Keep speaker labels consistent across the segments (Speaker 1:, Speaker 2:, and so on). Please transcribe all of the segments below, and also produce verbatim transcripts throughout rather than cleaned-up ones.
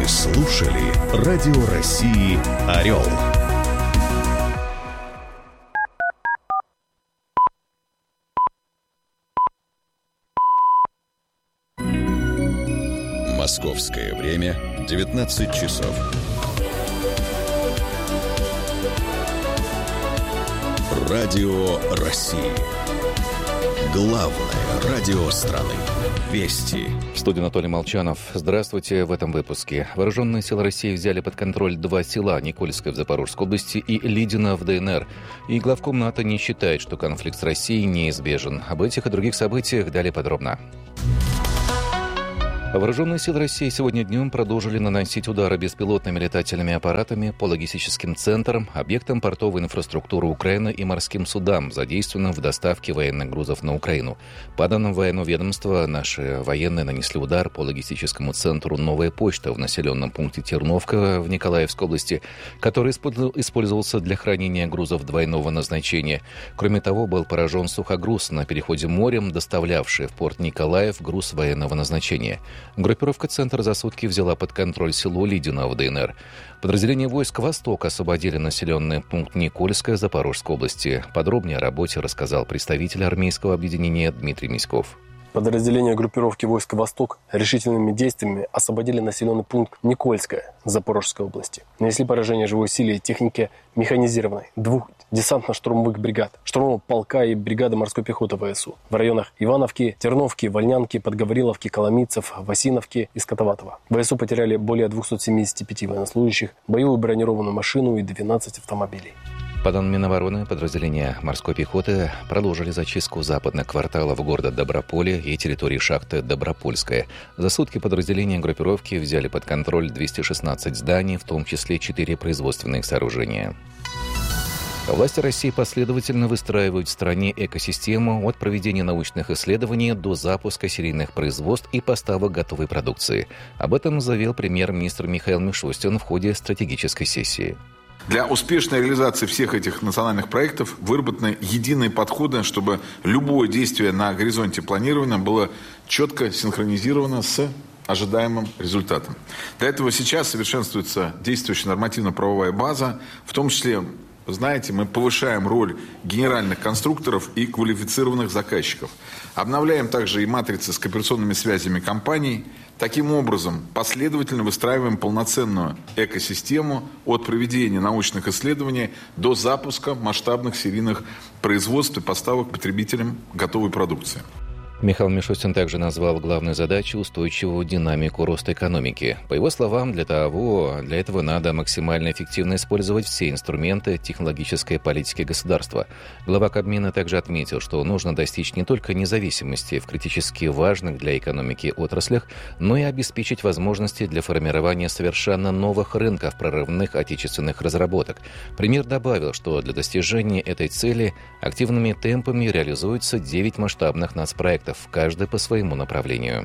Speaker 1: слушали Радио России «Орел». Московское время девятнадцать часов. Радио России. Главное радио страны. Вести.
Speaker 2: В студии Анатолий Молчанов. Здравствуйте. В этом выпуске. Вооруженные силы России взяли под контроль два села: Никольское в Запорожской области и Лидино в ДНР. И главком НАТО не считает, что конфликт с Россией неизбежен. Об этих и других событиях далее подробно. Вооруженные силы России сегодня днем продолжили наносить удары беспилотными летательными аппаратами по логистическим центрам, объектам портовой инфраструктуры Украины и морским судам, задействованным в доставке военных грузов на Украину. По данным военного ведомства, наши военные нанесли удар по логистическому центру «Новая почта» в населенном пункте Терновка в Николаевской области, который использовался для хранения грузов двойного назначения. Кроме того, был поражен сухогруз на переходе морем, доставлявший в порт Николаев груз военного назначения. Группировка «Центр» за сутки взяла под контроль село Лидино в ДНР. Подразделения войск «Восток» освободили населенный пункт Никольское Запорожской области. Подробнее о работе рассказал представитель армейского объединения Дмитрий Миськов.
Speaker 3: Подразделения группировки войск «Восток» решительными действиями освободили населенный пункт Никольское Запорожской области. Нанесли поражение живой силе и технике механизированной двух десантно-штурмовых бригад, штурмового полка и бригады морской пехоты ВСУ в районах Ивановки, Терновки, Вольнянки, Подгавриловки, Коломийцев, Васиновки и Скотоватова. ВСУ потеряли более двухсот семидесяти пяти военнослужащих, боевую бронированную машину и двенадцать автомобилей.
Speaker 2: По данным Минобороны, подразделения морской пехоты продолжили зачистку западных кварталов города Доброполе и территории шахты Добропольская. За сутки подразделения группировки взяли под контроль двести шестнадцать зданий, в том числе четыре производственных сооружения. Власти России последовательно выстраивают в стране экосистему от проведения научных исследований до запуска серийных производств и поставок готовой продукции. Об этом заявил премьер-министр Михаил Мишустин в ходе стратегической сессии.
Speaker 4: Для успешной реализации всех этих национальных проектов выработаны единые подходы, чтобы любое действие на горизонте планирования было четко синхронизировано с ожидаемым результатом. Для этого сейчас совершенствуется действующая нормативно-правовая база, в том числе, вы знаете, мы повышаем роль генеральных конструкторов и квалифицированных заказчиков. Обновляем также и матрицы с кооперационными связями компаний. Таким образом, последовательно выстраиваем полноценную экосистему от проведения научных исследований до запуска масштабных серийных производств и поставок потребителям готовой продукции.
Speaker 2: Михаил Мишустин также назвал главной задачей устойчивую динамику роста экономики. По его словам, для того, для этого надо максимально эффективно использовать все инструменты технологической политики государства. Глава Кабмина также отметил, что нужно достичь не только независимости в критически важных для экономики отраслях, но и обеспечить возможности для формирования совершенно новых рынков прорывных отечественных разработок. Премьер добавил, что для достижения этой цели активными темпами реализуется девять масштабных нацпроектов, каждый по своему направлению.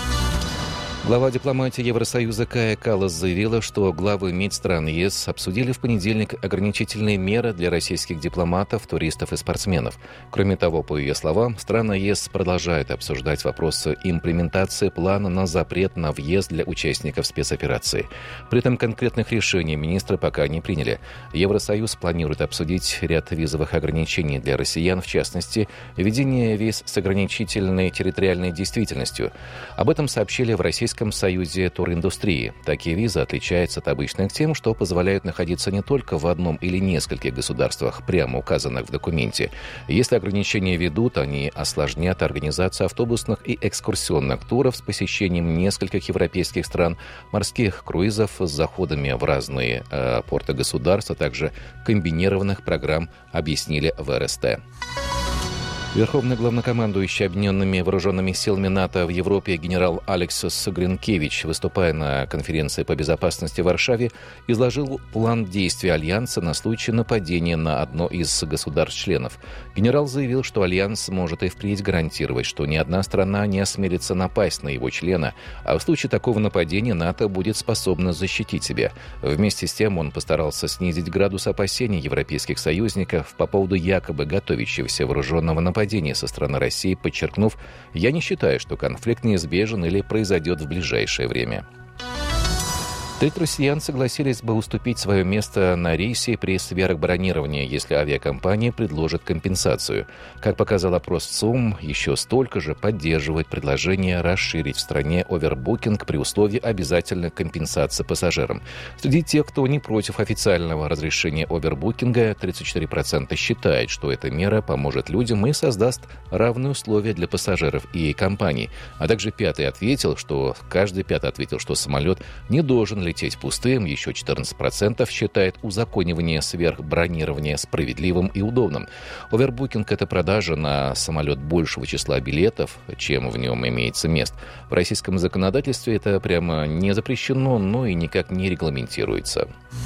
Speaker 2: Глава дипломатии Евросоюза Кая Каллас заявила, что главы МИД стран ЕС обсудили в понедельник ограничительные меры для российских дипломатов, туристов и спортсменов. Кроме того, по ее словам, страны ЕС продолжают обсуждать вопросы имплементации плана на запрет на въезд для участников спецоперации. При этом конкретных решений министры пока не приняли. Евросоюз планирует обсудить ряд визовых ограничений для россиян, в частности, введение виз с ограничительной территориальной действительностью. Об этом сообщили в Российском Союзе туриндустрии. Такие визы отличаются от обычных тем, что позволяют находиться не только в одном или нескольких государствах, прямо указанных в документе. Если ограничения ведут, они осложнят организацию автобусных и экскурсионных туров с посещением нескольких европейских стран, морских круизов с заходами в разные э, порты государств, а также комбинированных программ, объяснили в эр эс тэ. Верховный главнокомандующий Объединенными вооруженными силами НАТО в Европе генерал Алексис Гринкевич, выступая на конференции по безопасности в Варшаве, изложил план действий Альянса на случай нападения на одно из государств-членов. Генерал заявил, что Альянс может и впредь гарантировать, что ни одна страна не осмелится напасть на его члена, а в случае такого нападения НАТО будет способно защитить себя. Вместе с тем он постарался снизить градус опасений европейских союзников по поводу якобы готовящегося вооруженного нападения со стороны России, подчеркнув: «Я не считаю, что конфликт неизбежен или произойдет в ближайшее время». Треть россиян согласились бы уступить свое место на рейсе при сверхбронировании, если авиакомпания предложит компенсацию. Как показал опрос ЦУМ, еще столько же поддерживает предложение расширить в стране овербукинг при условии обязательной компенсации пассажирам. Среди тех, кто не против официального разрешения овербукинга, тридцать четыре процента считает, что эта мера поможет людям и создаст равные условия для пассажиров и компаний. А также пятый ответил, что каждый пятый ответил, что самолет не должен лететь пустым. Еще четырнадцать процентов считает узаконивание сверхбронирования справедливым и удобным. Овербукинг – это продажа на самолет большего числа билетов, чем в нем имеется мест. В российском законодательстве это прямо не запрещено, но и никак не регламентируется.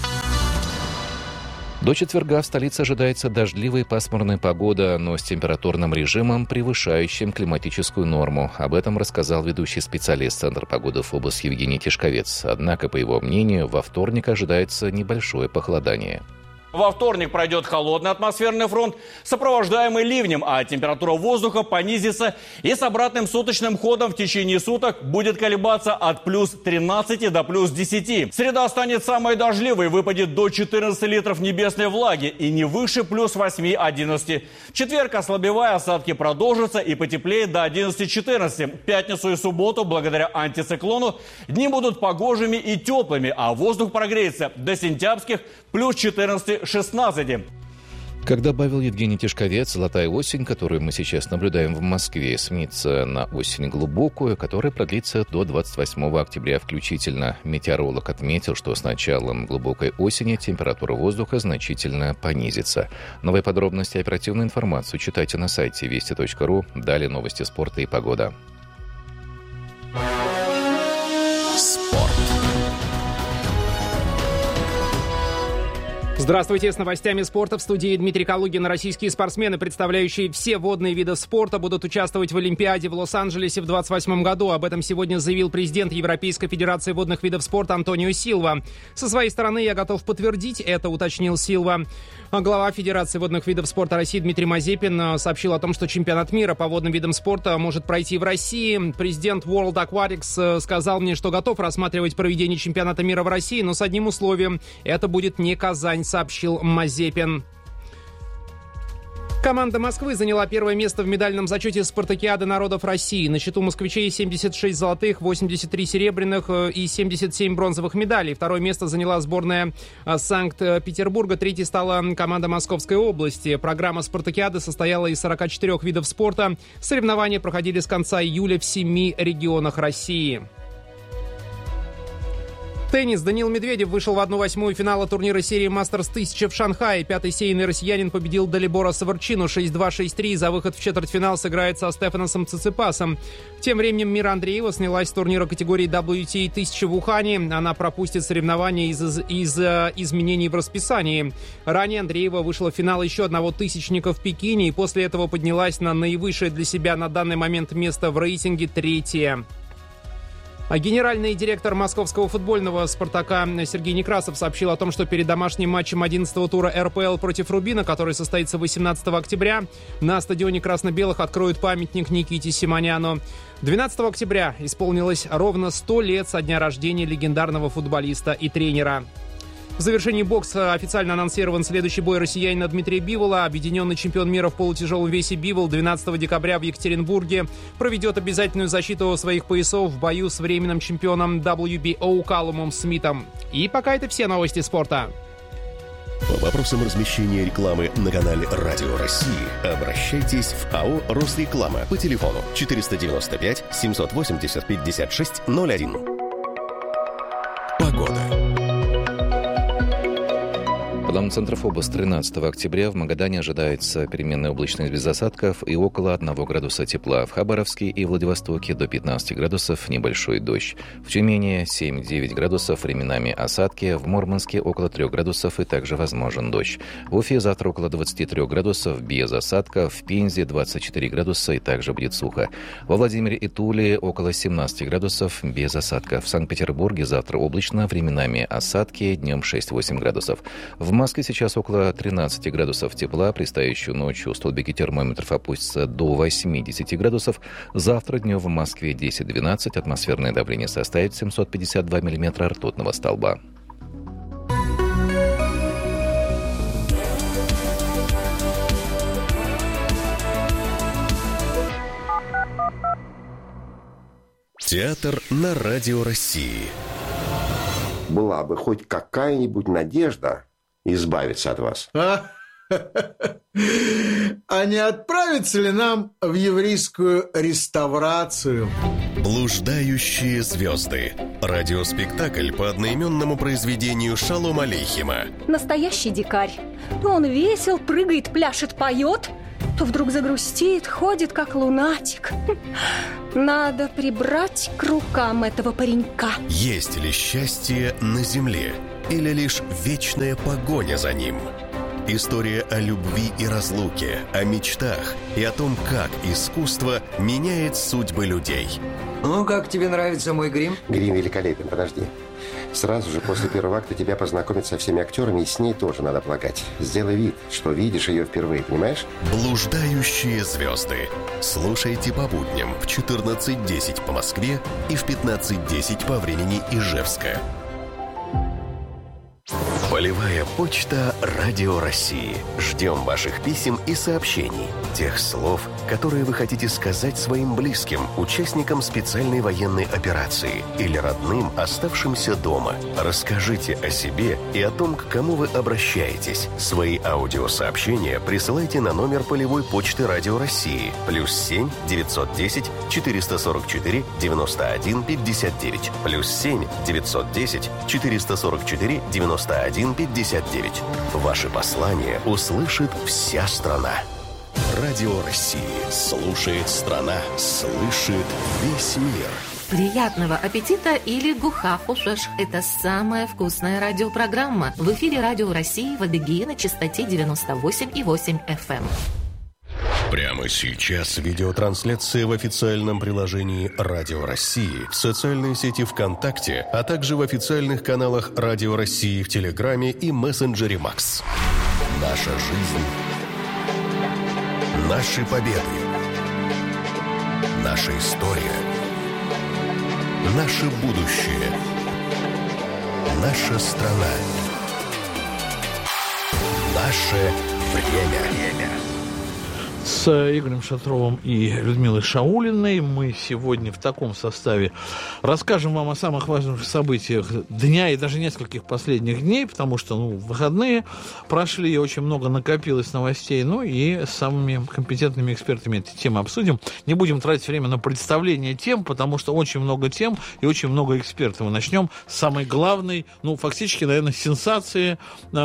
Speaker 2: До четверга в столице ожидается дождливая и пасмурная погода, но с температурным режимом, превышающим климатическую норму. Об этом рассказал ведущий специалист Центра погоды ФОБОС Евгений Тишковец. Однако, по его мнению, во вторник ожидается небольшое похолодание.
Speaker 5: Во вторник пройдет холодный атмосферный фронт, сопровождаемый ливнем, а температура воздуха понизится и с обратным суточным ходом в течение суток будет колебаться от плюс тринадцати до плюс десяти. Среда станет самой дождливой, выпадет до четырнадцати литров небесной влаги и не выше плюс восьми-одиннадцати. В четверг ослабевая осадки продолжатся и потеплеет до одиннадцати-четырнадцати. В пятницу и субботу, благодаря антициклону, дни будут погожими и теплыми, а воздух прогреется до сентябрьских плюс четырнадцати-шестнадцати.
Speaker 2: Как добавил Евгений Тишковец, золотая осень, которую мы сейчас наблюдаем в Москве, сменится на осень глубокую, которая продлится до двадцать восьмого октября включительно. Метеоролог отметил, что с началом глубокой осени температура воздуха значительно понизится. Новые подробности и оперативную информацию читайте на сайте вести точка ру. Далее новости спорта и погода.
Speaker 1: Спорт.
Speaker 6: Здравствуйте, с новостями спорта в студии Дмитрий Калугин. Российские спортсмены, представляющие все водные виды спорта, будут участвовать в Олимпиаде в Лос-Анджелесе в двадцать восьмом году. Об этом сегодня заявил президент Европейской федерации водных видов спорта Антонио Силва. Со своей стороны я готов подтвердить это, уточнил Силва. Глава Федерации водных видов спорта России Дмитрий Мазепин сообщил о том, что чемпионат мира по водным видам спорта может пройти в России. Президент World Aquatics сказал мне, что готов рассматривать проведение чемпионата мира в России, но с одним условием – это будет не Казань, сообщил Мазепин. Команда Москвы заняла первое место в медальном зачете Спартакиады народов России. На счету москвичей семьдесят шесть золотых, восемьдесят три серебряных и семьдесят семь бронзовых медалей. Второе место заняла сборная Санкт-Петербурга. Третьей стала команда Московской области. Программа Спартакиады состояла из сорока четырёх видов спорта. Соревнования проходили с конца июля в семи регионах России. Теннис. Даниил Медведев вышел в одну восьмую финала турнира серии «Мастерс тысяча» в Шанхае. Пятый сейный россиянин победил Далибора Саварчину шесть-два, шесть-три. За выход в четвертьфинал сыграет со Стефаносом Циципасом. Тем временем Мира Андреева снялась с турнира категории дабл ю ти эй тысяча в Ухане. Она пропустит соревнования из-за из, из, изменений в расписании. Ранее Андреева вышла в финал еще одного тысячника в Пекине и после этого поднялась на наивысшее для себя на данный момент место в рейтинге, третье. А генеральный директор московского футбольного «Спартака» Сергей Некрасов сообщил о том, что перед домашним матчем одиннадцатого тура эр пэ эл против «Рубина», который состоится восемнадцатого октября, на стадионе красно-белых откроют памятник Никите Симоняну. двенадцатого октября исполнилось ровно сто лет со дня рождения легендарного футболиста и тренера. В завершении бокса официально анонсирован следующий бой россиянина Дмитрия Бивола. Объединенный чемпион мира в полутяжелом весе Бивол двенадцатого декабря в Екатеринбурге проведет обязательную защиту своих поясов в бою с временным чемпионом дабл ю би о Калумом Смитом. И пока это все новости спорта.
Speaker 1: По вопросам размещения рекламы на канале «Радио России» обращайтесь в АО «Росреклама» по телефону четыреста девяносто пять семьсот восемьдесят пятьдесят шесть ноль один. Погода.
Speaker 2: По данным Центра ФОБОС, тринадцатого октября в Магадане ожидается переменная облачность без осадков и около одного градуса тепла. В Хабаровске и Владивостоке до пятнадцати градусов небольшой дождь. В Тюмени семь-девять градусов, временами осадки. В Мурманске около трёх градусов и также возможен дождь. В Уфе завтра около двадцати трёх градусов без осадков. В Пензе двадцать четыре градуса и также будет сухо. Во Владимире и Туле около семнадцати градусов без осадков. В Санкт-Петербурге завтра облачно, временами осадки, днем шесть-восемь градусов. В Москве сейчас около тринадцати градусов тепла. Предстоящую ночью столбики термометров опустятся до восьмидесяти градусов. Завтра днем в Москве десять-двенадцать. Атмосферное давление составит семьсот пятьдесят два миллиметра ртутного столба.
Speaker 1: Театр на Радио России.
Speaker 7: Была бы хоть какая-нибудь надежда избавиться от вас.
Speaker 8: А, а не отправиться ли нам в еврейскую реставрацию?
Speaker 1: «Блуждающие звезды». Радиоспектакль по одноименному произведению Шолома Алейхема.
Speaker 9: Настоящий дикарь. То он весел, прыгает, пляшет, поет, то вдруг загрустит, ходит как лунатик. Надо прибрать к рукам этого паренька.
Speaker 1: Есть ли счастье на земле или лишь вечная погоня за ним? История о любви и разлуке, о мечтах и о том, как искусство меняет судьбы людей.
Speaker 10: Ну, как тебе нравится мой грим?
Speaker 7: Грим великолепен, подожди. Сразу же после первого акта тебя познакомят со всеми актерами, и с ней тоже надо полагать. Сделай вид, что видишь ее впервые, понимаешь?
Speaker 1: «Блуждающие звезды». Слушайте по будням в четырнадцать десять по Москве и в пятнадцать десять по времени Ижевска. Полевая почта Радио России. Ждем ваших писем и сообщений. Тех слов, которые вы хотите сказать своим близким, участникам специальной военной операции или родным, оставшимся дома. Расскажите о себе и о том, к кому вы обращаетесь. Свои аудиосообщения присылайте на номер полевой почты Радио России. Плюс семь девятьсот десять четыреста сорок четыре девяносто один пятьдесят девять. Плюс семь девятьсот десять четыреста сорок четыре девяносто один пятьдесят девять. Ваши послания услышит вся страна. Радио России. Слушает страна. Слышит весь мир.
Speaker 11: Приятного аппетита или гухафушеш. Это самая вкусная радиопрограмма. В эфире Радио России в Адыгее на частоте девяносто восемь и восемь эф эм.
Speaker 1: Прямо сейчас видеотрансляция в официальном приложении Радио России, в социальной сети ВКонтакте, а также в официальных каналах Радио России в Телеграме и мессенджере Макс. Наша жизнь. Наши победы. Наша история. Наше будущее. Наша страна. Наше время.
Speaker 12: С Игорем Шатровым и Людмилой Шаулиной мы сегодня в таком составе расскажем вам о самых важных событиях дня и даже нескольких последних дней, потому что ну, выходные прошли, очень много накопилось новостей, ну и с самыми компетентными экспертами эти темы обсудим. Не будем тратить время на представление тем, потому что очень много тем и очень много экспертов. И начнем с самой главной, ну, фактически, наверное, сенсации.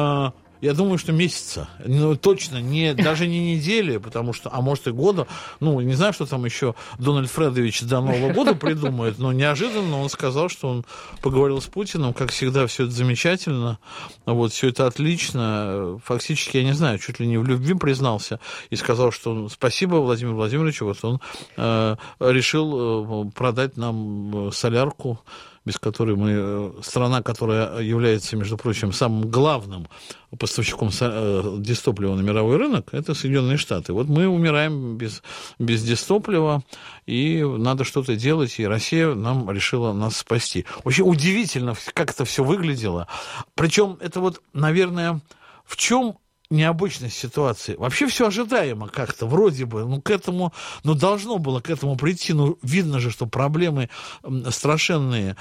Speaker 12: Я думаю, что месяца, ну, точно, не, даже не недели, потому что, а может и года, ну, не знаю, что там еще Дональд Фредович до Нового года придумает, но неожиданно он сказал, что он поговорил с Путиным, как всегда, все это замечательно, вот, все это отлично, фактически, я не знаю, чуть ли не в любви признался и сказал, что он, спасибо Владимиру Владимировичу, вот он э, решил э, продать нам солярку, без которой мы, страна, которая является, между прочим, самым главным поставщиком дистоплива на мировой рынок, это Соединенные Штаты. Вот мы умираем без, без дистоплива, и надо что-то делать, и Россия нам решила нас спасти. Вообще удивительно, как это все выглядело. Причем это вот, наверное, в чем необычность ситуации. Вообще все ожидаемо как-то, вроде бы, ну, к этому, ну, должно было к этому прийти, ну, видно же, что проблемы страшенные,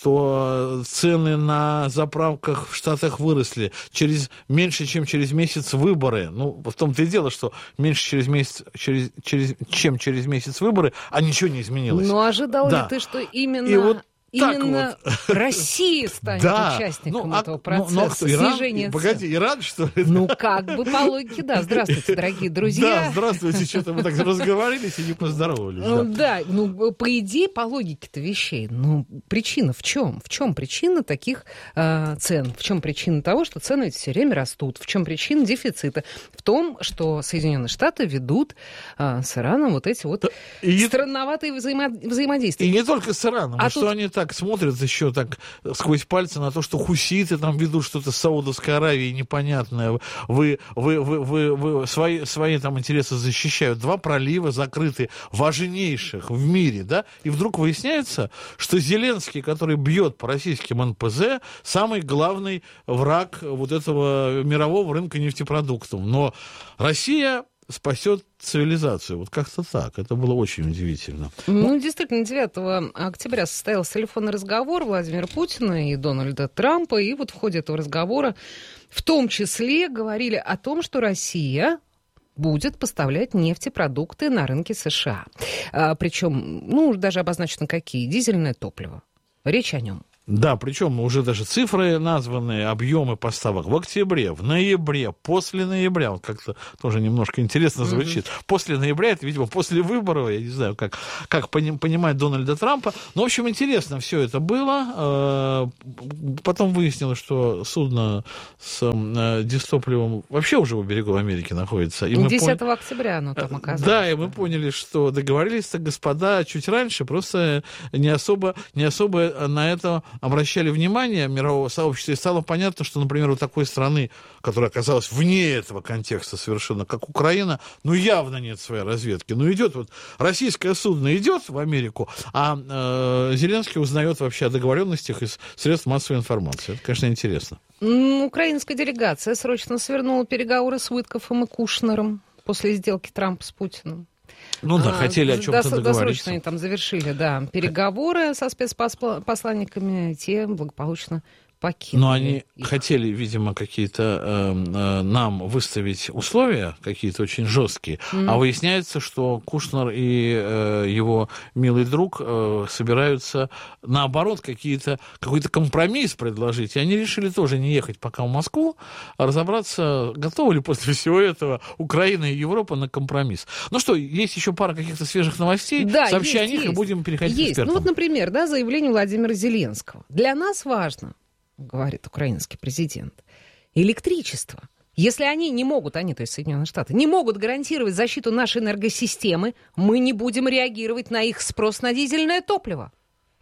Speaker 12: что цены на заправках в Штатах выросли, через, меньше, чем через месяц выборы, ну, в том-то и дело, что меньше через месяц, через, через, чем через месяц выборы, а ничего не изменилось.
Speaker 13: Ну, ожидал
Speaker 12: да.
Speaker 13: ли ты, что именно...
Speaker 12: И вот
Speaker 13: именно
Speaker 12: вот.
Speaker 13: Россия станет
Speaker 12: да.
Speaker 13: участником
Speaker 12: ну,
Speaker 13: этого
Speaker 12: а,
Speaker 13: процесса,
Speaker 12: ну, ну,
Speaker 13: снижения
Speaker 12: Иран,
Speaker 13: цен.
Speaker 12: Погоди, Иран, что ли?
Speaker 13: Ну, как бы по логике, да. Здравствуйте, дорогие друзья.
Speaker 12: Да, здравствуйте, что-то мы так разговорились и не поздоровались.
Speaker 13: Ну,
Speaker 12: да.
Speaker 13: да, ну, по идее, по логике-то вещей. Ну, причина в чем? В чем причина таких э, цен? В чем причина того, что цены ведь все время растут? В чем причина дефицита? В том, что Соединенные Штаты ведут э, с Ираном вот эти вот и странноватые взаимо- взаимодействия.
Speaker 12: И не только с Ираном, а, а что
Speaker 13: тут...
Speaker 12: они так смотрят еще так сквозь пальцы на то, что хуситы там ведут что-то с Саудовской Аравией непонятное. Вы, вы, вы, вы, вы свои, свои там интересы защищают. Два пролива закрыты, важнейших в мире, да? И вдруг выясняется, что Зеленский, который бьет по российским эн пэ зэ, самый главный враг вот этого мирового рынка нефтепродуктов. Но Россия спасет цивилизацию. Вот как-то так. Это было очень удивительно.
Speaker 13: Ну, действительно, девятого октября состоялся телефонный разговор Владимира Путина и Дональда Трампа. И вот в ходе этого разговора в том числе говорили о том, что Россия будет поставлять нефтепродукты на рынки США. А, причем, ну, даже обозначено какие. Дизельное топливо. Речь о нем.
Speaker 12: Да, причем уже даже цифры названы, объемы поставок в октябре, в ноябре, после ноября. Вот как-то тоже немножко интересно звучит. Mm-hmm. После ноября, это, видимо, после выборов, я не знаю, как, как понимать Дональда Трампа. Но, в общем, интересно все это было. Потом выяснилось, что судно с дистопливом вообще уже у берегов Америки находится. И
Speaker 13: десятого октября оно там оказалось.
Speaker 12: Да, и мы поняли, что договорились-то господа чуть раньше, просто не особо, не особо на это обращали внимание мирового сообщества, и стало понятно, что, например, у такой страны, которая оказалась вне этого контекста совершенно, как Украина, ну, явно нет своей разведки. Ну, идет вот, российское судно идет в Америку, а э, Зеленский узнает вообще о договоренностях из средств массовой информации. Это, конечно, интересно.
Speaker 13: Украинская делегация срочно свернула переговоры с Уиткофом и Кушнером после сделки Трампа с Путиным.
Speaker 12: Ну да, хотели о чем-то
Speaker 13: Дос-
Speaker 12: договориться.
Speaker 13: Досрочно они там завершили, да, переговоры со спецпосланниками, те благополучно покинули.
Speaker 12: Но они
Speaker 13: их.
Speaker 12: хотели, видимо, какие-то э, э, нам выставить условия, какие-то очень жесткие, mm-hmm. а выясняется, что Кушнер и э, его милый друг э, собираются, наоборот, какие-то, какой-то компромисс предложить. И они решили тоже не ехать пока в Москву, а разобраться, готовы ли после всего этого Украина и Европа на компромисс. Ну что, есть еще пара каких-то свежих новостей.
Speaker 13: Да,
Speaker 12: сообщи
Speaker 13: есть,
Speaker 12: о них,
Speaker 13: есть.
Speaker 12: И будем переходить
Speaker 13: есть.
Speaker 12: к экспертам.
Speaker 13: Ну вот, например, да, заявление Владимира Зеленского. Для нас важно, говорит украинский президент, электричество. Если они не могут, они, то есть Соединенные Штаты, не могут гарантировать защиту нашей энергосистемы, мы не будем реагировать на их спрос на дизельное топливо.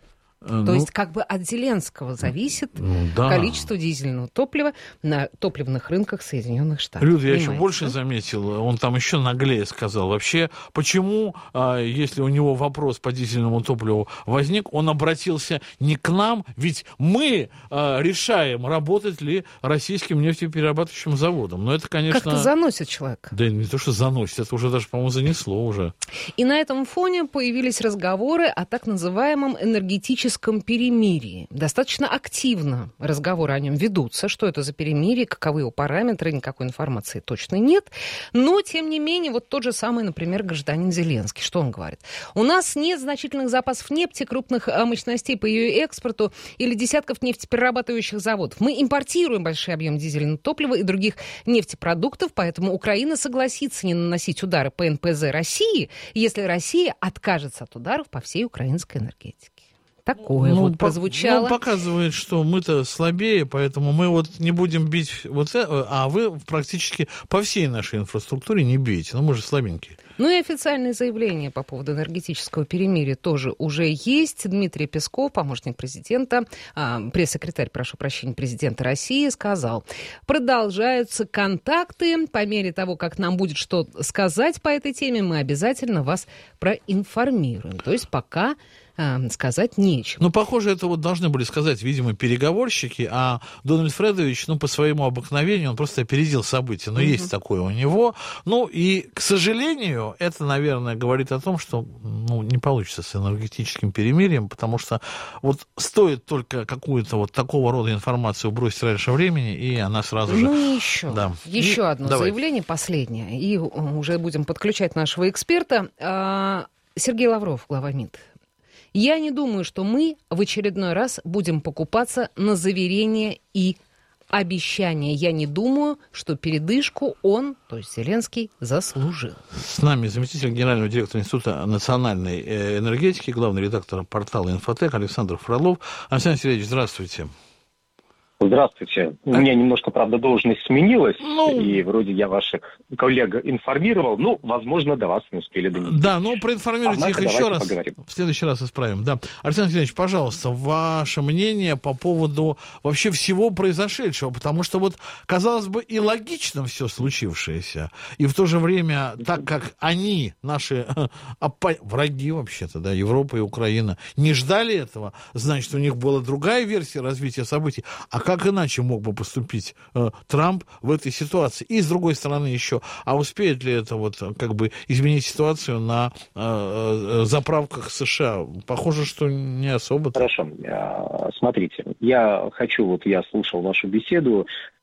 Speaker 12: Ну,
Speaker 13: То есть как бы от Зеленского зависит
Speaker 12: ну, да.
Speaker 13: количество дизельного топлива на топливных рынках Соединенных Штатов.
Speaker 12: Люда, я
Speaker 13: Понимаете,
Speaker 12: еще больше
Speaker 13: да?
Speaker 12: заметил, он там еще наглее сказал. Вообще, почему, если у него вопрос по дизельному топливу возник, он обратился не к нам, ведь мы решаем, работать ли российским нефтеперерабатывающим заводом. Но это, конечно...
Speaker 13: Как-то заносит человека.
Speaker 12: Да не то, что заносит, это уже даже, по-моему, занесло уже.
Speaker 13: И на этом фоне появились разговоры о так называемом энергетическом перемирии. Достаточно активно разговоры о нем ведутся. Что это за перемирие, каковы его параметры, никакой информации точно нет. Но, тем не менее, вот тот же самый, например, гражданин Зеленский. Что он говорит? У нас нет значительных запасов нефти, крупных мощностей по ее экспорту или десятков нефтеперерабатывающих заводов. Мы импортируем большой объем дизельного топлива и других нефтепродуктов, поэтому Украина согласится не наносить удары по эн пэ зэ России, если Россия откажется от ударов по всей украинской энергетике. Такое
Speaker 12: ну,
Speaker 13: вот прозвучало.
Speaker 12: Ну, показывает, что мы-то слабее, поэтому мы вот не будем бить вот это, а вы практически по всей нашей инфраструктуре не бейте, ну мы же слабенькие.
Speaker 13: Ну и официальное заявление по поводу энергетического перемирия тоже уже есть. Дмитрий Песков, помощник президента, а, пресс-секретарь, прошу прощения, президента России, сказал, продолжаются контакты. По мере того, как нам будет что сказать по этой теме, мы обязательно вас проинформируем. То есть пока сказать нечего.
Speaker 12: Ну, похоже, это вот должны были сказать, видимо, переговорщики, а Дональд Фредович, ну, по своему обыкновению, он просто опередил события. Но mm-hmm. есть такое у него. Ну, и, к сожалению, это, наверное, говорит о том, что, ну, не получится с энергетическим перемирием, потому что вот стоит только какую-то вот такого рода информацию бросить раньше времени, и она сразу же...
Speaker 13: Ну, еще. Да. Еще и... одно
Speaker 12: Давай.
Speaker 13: заявление, последнее, и уже будем подключать нашего эксперта. Сергей Лавров, глава МИД. Я не думаю, что мы в очередной раз будем покупаться на заверения и обещания. Я не думаю, что передышку он, то есть Зеленский, заслужил.
Speaker 12: С нами заместитель генерального директора Института национальной энергетики, главный редактор портала «Инфотек» Александр Фролов. Александр Сергеевич, здравствуйте.
Speaker 14: Здравствуйте. У меня немножко, правда, должность сменилась,
Speaker 12: ну...
Speaker 14: и вроде я ваших коллег информировал, ну, возможно, до вас не успели донести.
Speaker 12: Да, ну, проинформируйте
Speaker 14: Однако
Speaker 12: их еще раз.
Speaker 14: Поговорим.
Speaker 12: В следующий раз исправим, да. Александр Сергеевич, пожалуйста, ваше мнение по поводу вообще всего произошедшего, потому что вот, казалось бы, и логично все случившееся, и в то же время, так как они, наши оппо- враги вообще-то, да, Европа и Украина, не ждали этого, значит, у них была другая версия развития событий. А как иначе мог бы поступить э, Трамп в этой ситуации? И с другой стороны еще, а успеет ли это вот как бы изменить ситуацию на э, э, заправках США? Похоже, что не особо.
Speaker 14: Хорошо. Смотрите, я хочу, вот я слушал вашу беседу,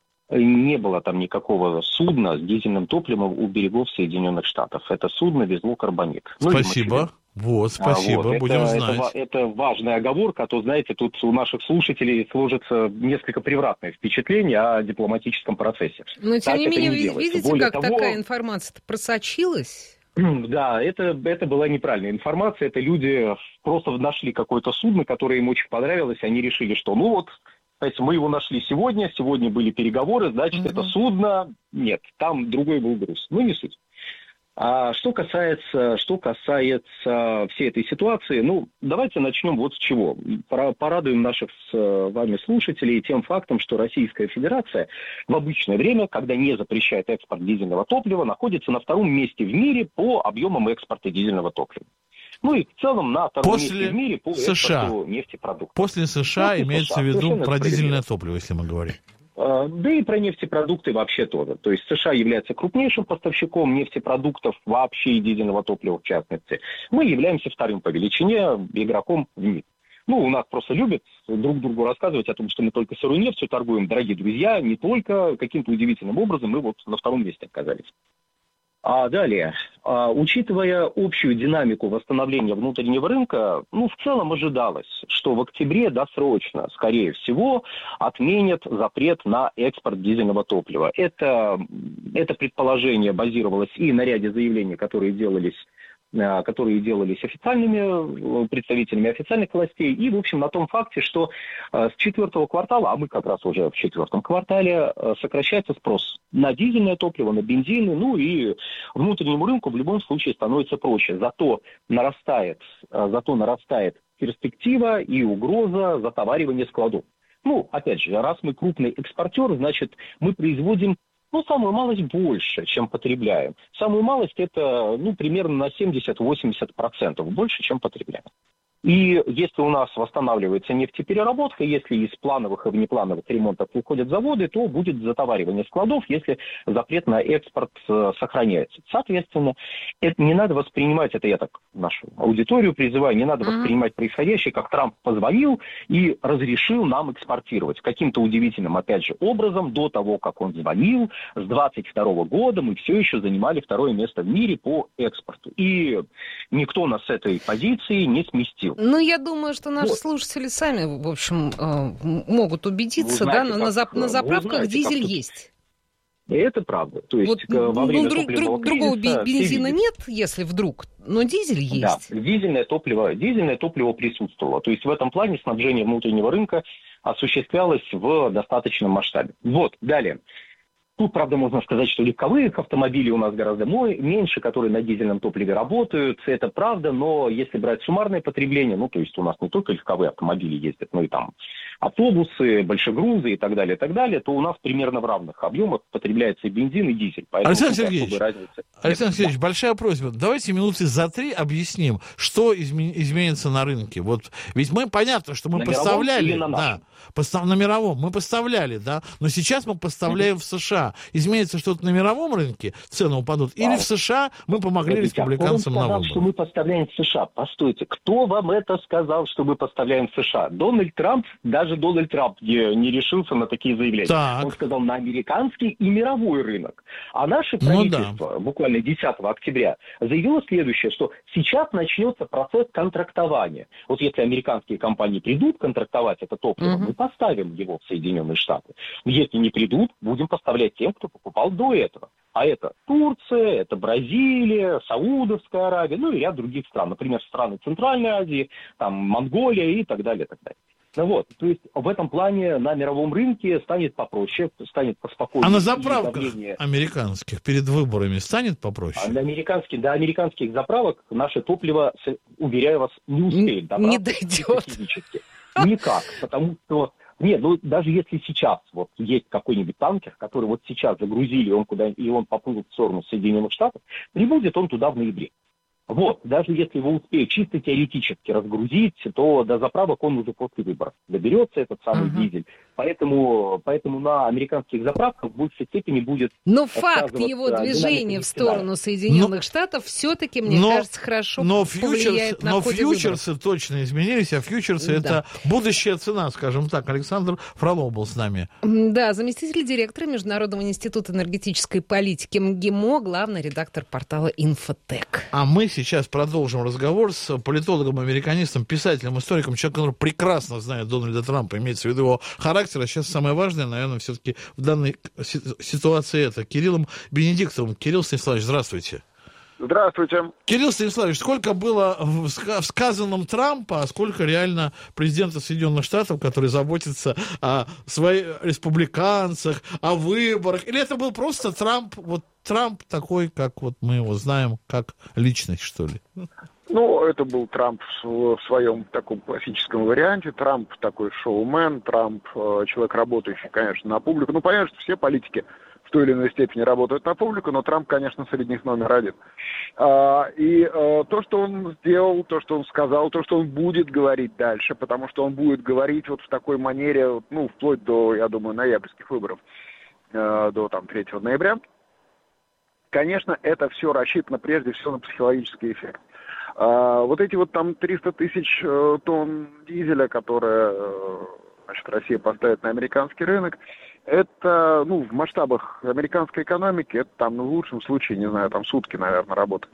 Speaker 14: не было там никакого судна с дизельным топливом у берегов Соединенных Штатов. Это судно везло карбонит.
Speaker 12: Спасибо. Вот, спасибо,
Speaker 14: а, вот.
Speaker 12: будем
Speaker 14: это,
Speaker 12: знать.
Speaker 14: Это, это важная оговорка, а то, знаете, тут у наших слушателей сложится несколько превратное впечатление о дипломатическом процессе.
Speaker 13: Но, тем
Speaker 14: так
Speaker 13: не менее,
Speaker 14: не
Speaker 13: видите,
Speaker 14: Более
Speaker 13: как
Speaker 14: того,
Speaker 13: такая информация просочилась?
Speaker 14: Да, это, это была неправильная информация. Это люди просто нашли какое-то судно, которое им очень понравилось. Они решили, что ну вот, знаете, мы его нашли сегодня, сегодня были переговоры, значит, угу. это судно... Нет, там другой был груз. Ну, не суть. А что касается, что касается всей этой ситуации, ну, давайте начнем вот с чего. Порадуем наших с вами слушателей тем фактом, что Российская Федерация в обычное время, когда не запрещает экспорт дизельного топлива, находится на втором месте в мире по объемам экспорта дизельного топлива. Ну и в целом на втором
Speaker 12: После
Speaker 14: месте в мире по
Speaker 12: США.
Speaker 14: экспорту нефтепродуктов.
Speaker 12: После США После имеется США. в виду про дизельное топливо, если мы говорим.
Speaker 14: Да и про нефтепродукты вообще тоже. То есть США является крупнейшим поставщиком нефтепродуктов вообще и дизельного топлива в частности. Мы являемся вторым по величине игроком в мире. Ну, у нас просто любят друг другу рассказывать о том, что мы только сырой нефтью торгуем. Дорогие друзья, не только. Каким-то удивительным образом мы вот на втором месте оказались. А далее, а, учитывая общую динамику восстановления внутреннего рынка, ну, в целом ожидалось, что в октябре досрочно, скорее всего, отменят запрет на экспорт дизельного топлива. Это, это предположение базировалось и на ряде заявлений, которые делались которые делались официальными представителями официальных властей, и, в общем, на том факте, что с четвертого квартала, а мы как раз уже в четвертом квартале, сокращается спрос на дизельное топливо, на бензины, ну и внутреннему рынку в любом случае становится проще. Зато нарастает, зато нарастает перспектива и угроза затоваривания складов. Ну, опять же, раз мы крупный экспортер, значит, мы производим ну, самую малость больше, чем потребляем. Самую малость это, ну, примерно на семьдесят-восемьдесят процентов больше, чем потребляем. И если у нас восстанавливается нефтепереработка, если из плановых и внеплановых ремонтов уходят заводы, то будет затоваривание складов, если запрет на экспорт э, сохраняется. Соответственно, это не надо воспринимать, это я так нашу аудиторию призываю, не надо воспринимать происходящее, как Трамп позвонил и разрешил нам экспортировать. Каким-то удивительным, опять же, образом, до того, как он звонил, с двадцать второго года мы все еще занимали второе место в мире по экспорту. И никто нас с этой позиции не сместил.
Speaker 13: Ну, я думаю, что наши
Speaker 14: вот.
Speaker 13: слушатели сами, в общем, могут убедиться, знаете, да, на, зап- на заправках знаете, дизель тут... есть.
Speaker 14: И это правда. То есть вот,
Speaker 13: во
Speaker 14: время
Speaker 13: ну, друг, друг, другого бензина нет, если вдруг, но дизель есть.
Speaker 14: Да, дизельное топливо, дизельное топливо присутствовало. То есть в этом плане снабжение внутреннего рынка осуществлялось в достаточном масштабе. Вот, далее. Тут, правда, можно сказать, что легковых автомобилей у нас гораздо меньше, которые на дизельном топливе работают. Это правда, но если брать суммарное потребление, ну, то есть у нас не только легковые автомобили ездят, но и там автобусы, большегрузы и так далее, и так далее, то у нас примерно в равных объемах потребляется и бензин, и дизель. Поэтому
Speaker 12: Александр Сергеевич, Александр Сергеевич, да. большая просьба, давайте минуты за три объясним, что изме- изменится на рынке. Вот, ведь мы, понятно, что мы на поставляли...
Speaker 14: Или на,
Speaker 12: да, постав, на мировом мы поставляли, да, но сейчас мы поставляем в США. Изменится что-то на мировом рынке, цены упадут, или а, в США мы помогли
Speaker 14: Смотрите,
Speaker 12: республиканцам
Speaker 14: кто вам сказал,
Speaker 12: на выборы?
Speaker 14: Что мы поставляем в США? Постойте, кто вам это сказал, что мы поставляем в США? Дональд Трамп, даже Дональд Трамп не, не решился на такие заявления. Так. Он сказал на американский и мировой рынок. А наше правительство, ну, да. буквально десятого октября, заявило следующее, что сейчас начнется процесс контрактования. Вот если американские компании придут контрактовать это топливо, угу. мы поставим его в Соединенные Штаты. Если не придут, будем поставлять тем, кто покупал до этого. А это Турция, это Бразилия, Саудовская Аравия, ну и ряд других стран. Например, страны Центральной Азии, там Монголия и так далее, так далее. Ну вот, то есть в этом плане на мировом рынке станет попроще, станет поспокойнее.
Speaker 12: А на заправках американских перед выборами станет попроще?
Speaker 14: А на американских, до американских заправок наше топливо, уверяю вас, не успеет добраться.
Speaker 13: Не дойдет.
Speaker 14: Физически. Никак, потому что... Нет, ну даже если сейчас вот есть какой-нибудь танкер, который вот сейчас загрузили, он куда, и он поплыл в сторону Соединенных Штатов, прибудет он туда в ноябре. Вот, даже если его успеют чисто теоретически разгрузить, то до заправок он уже после выборов доберется, этот самый uh-huh. дизель. Поэтому, поэтому на американских заправках в большей степени будет...
Speaker 13: Но факт его движения в сторону Соединенных но, Штатов все-таки, мне но, кажется, хорошо
Speaker 12: но
Speaker 13: повлияет
Speaker 12: фьючерс,
Speaker 13: на
Speaker 12: Но
Speaker 13: ходе
Speaker 12: фьючерсы
Speaker 13: выборов.
Speaker 12: Точно изменились, а фьючерсы да. это будущая цена, скажем так. Александр Фролов был с нами.
Speaker 13: Да, заместитель директора Международного института энергетической политики МГИМО, главный редактор портала «Инфотек».
Speaker 12: А мы сейчас продолжим разговор с политологом, американистом, писателем, историком, человеком, который прекрасно знает Дональда Трампа, имеется в виду его характер. А сейчас самое важное, наверное, все-таки в данной ситуации это Кириллом Бенедиктовым. Кирилл Станиславович, здравствуйте.
Speaker 15: Здравствуйте.
Speaker 12: Кирилл Станиславович, сколько было в сказанном Трампа, а сколько реально президента Соединенных Штатов, который заботится о своих республиканцах, о выборах? Или это был просто Трамп, вот Трамп такой, как вот мы его знаем, как личность, что ли?
Speaker 15: Ну, это был Трамп в своем таком классическом варианте. Трамп такой шоумен, Трамп человек, работающий, конечно, на публику. Ну, понятно, что все политики в той или иной степени работают на публику, но Трамп, конечно, среди них номер один. И то, что он сделал, то, что он сказал, то, что он будет говорить дальше, потому что он будет говорить вот в такой манере, ну, вплоть до, я думаю, ноябрьских выборов, до там третьего ноября, конечно, это все рассчитано прежде всего на психологический эффект. А, вот эти вот там триста тысяч э, тонн дизеля, которые э, значит, Россия поставит на американский рынок, это, ну, в масштабах американской экономики, это там, ну, в лучшем случае, не знаю, там сутки, наверное, работы.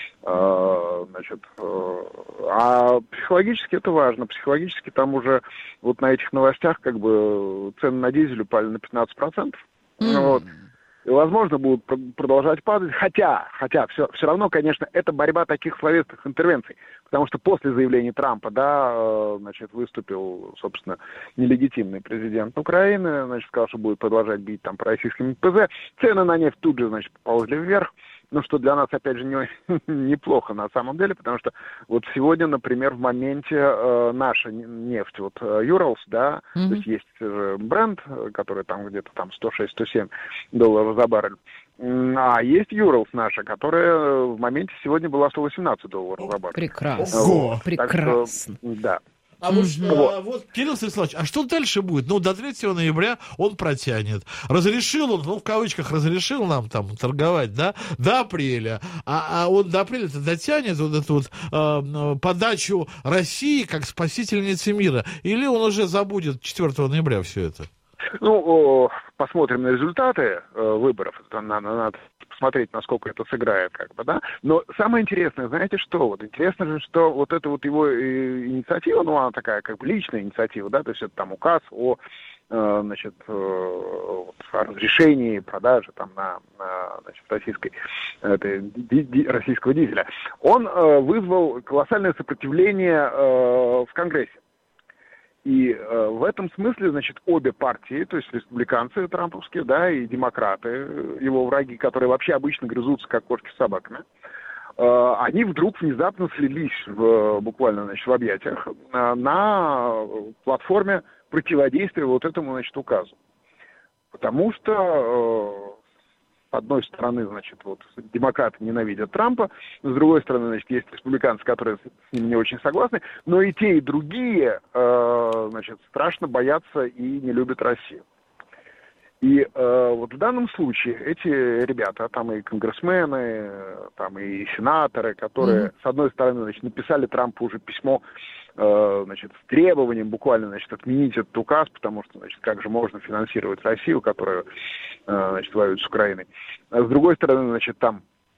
Speaker 15: А, значит, э, а психологически это важно. Психологически там уже вот на этих новостях как бы цены на дизель упали на пятнадцать процентов. Mm. Вот. И, возможно, будут продолжать падать, хотя, хотя все, все равно, конечно, это борьба таких словесных интервенций, потому что после заявления Трампа, да, значит, выступил, собственно, нелегитимный президент Украины, значит, сказал, что будет продолжать бить там по российским ПЗ, цены на нефть тут же, значит, поползли вверх, ну, что для нас, опять же, не, неплохо на самом деле, потому что вот сегодня, например, в моменте э, наша нефть, вот Urals, да, mm-hmm. то есть есть же бренд, который там где-то там сто шесть - сто семь долларов за баррель, а есть Urals наша, которая в моменте сегодня была сто восемнадцать долларов за баррель.
Speaker 13: Прекрасно,
Speaker 12: вот.
Speaker 13: прекрасно.
Speaker 15: Так что, да.
Speaker 12: А вот, mm-hmm. а, вот, Кирилл Станиславович, а что дальше будет? Ну, до третьего ноября он протянет. Разрешил он, ну, в кавычках, разрешил нам там торговать, да, до апреля. А, а он до апреля-то дотянет вот эту вот э, подачу России как спасительницы мира? Или он уже забудет четвёртого ноября все это?
Speaker 15: Ну, посмотрим на результаты э, выборов. Надо, надо посмотреть, насколько это сыграет, как бы, да. Но самое интересное, знаете что? Вот интересно же, что вот эта вот его э, инициатива, ну, она такая, как бы, личная инициатива, да, то есть это там указ о, э, значит, э, вот, о разрешении продажи там на, на значит, российской, это, ди, ди, российского дизеля. Он э, вызвал колоссальное сопротивление э, в Конгрессе. И э, в этом смысле, значит, обе партии, то есть республиканцы трамповские, да, и демократы, его враги, которые вообще обычно грызутся, как кошки с собаками, э, они вдруг внезапно слились в, буквально, значит, в объятиях э, на платформе противодействия вот этому, значит, указу. Потому что... Э, С одной стороны, значит, вот демократы ненавидят Трампа, с другой стороны, значит, есть республиканцы, которые с ним не очень согласны, но и те, и другие, э, значит, страшно боятся и не любят Россию. И э, вот в данном случае эти ребята, там и конгрессмены, там и сенаторы, которые, mm-hmm. с одной стороны, значит, написали Трампу уже письмо, э, значит, с требованием буквально, значит, отменить этот указ, потому что, значит, как же можно финансировать Россию, которая, э, значит, воюет с Украиной. А с другой стороны, значит, там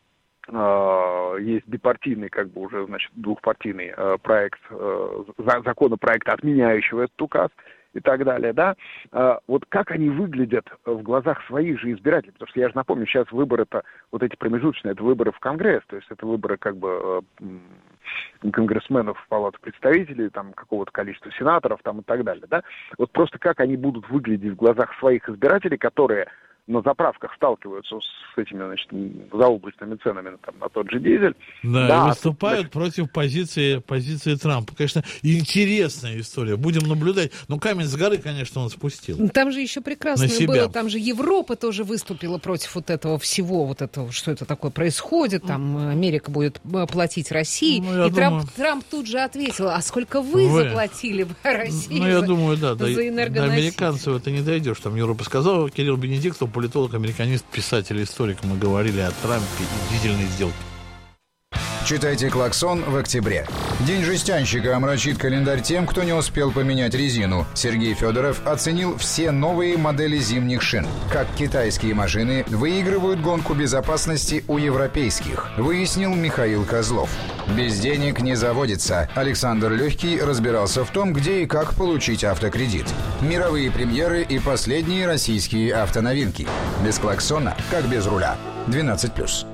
Speaker 15: э, есть бипартийный, как бы уже, значит, двухпартийный э, проект, э, законопроекта, отменяющего этот указ. И так далее, да, а, вот как они выглядят в глазах своих же избирателей, потому что я же напомню, сейчас выборы-то, вот эти промежуточные, это выборы в Конгресс, то есть это выборы как бы конгрессменов в Палату представителей, там, какого-то количества сенаторов там, и так далее. Да? Вот просто как они будут выглядеть в глазах своих избирателей, которые на заправках сталкиваются с этими, значит, заоблачными ценами там, на тот же дизель.
Speaker 12: Да,
Speaker 15: да
Speaker 12: и выступают значит... против позиции, позиции Трампа. Конечно, интересная история. Будем наблюдать. Но камень с горы, конечно, он спустил.
Speaker 13: Там же еще прекрасно было, там же Европа тоже выступила против вот этого всего, вот этого, что это такое происходит, там Америка будет платить России. Ну, и думаю... Трамп, Трамп тут же ответил, а сколько вы, вы... заплатили бы России
Speaker 12: ну, я
Speaker 13: за,
Speaker 12: думаю, да,
Speaker 13: за
Speaker 12: да,
Speaker 13: энергоносители?
Speaker 12: До американцев это не дойдешь. Там Европа сказала, Кирилл Бенедиктов, политолог, американист, писатель, историк. Мы говорили о Трампе и дизельной сделке.
Speaker 16: Читайте «Клаксон» в октябре. День жестянщика омрачит календарь тем, кто не успел поменять резину. Сергей Федоров оценил все новые модели зимних шин. Как китайские машины выигрывают гонку безопасности у европейских, выяснил Михаил Козлов. Без денег не заводится. Александр Легкий разбирался в том, где и как получить автокредит. Мировые премьеры и последние российские автоновинки. Без «Клаксона» как без руля. двенадцать плюс.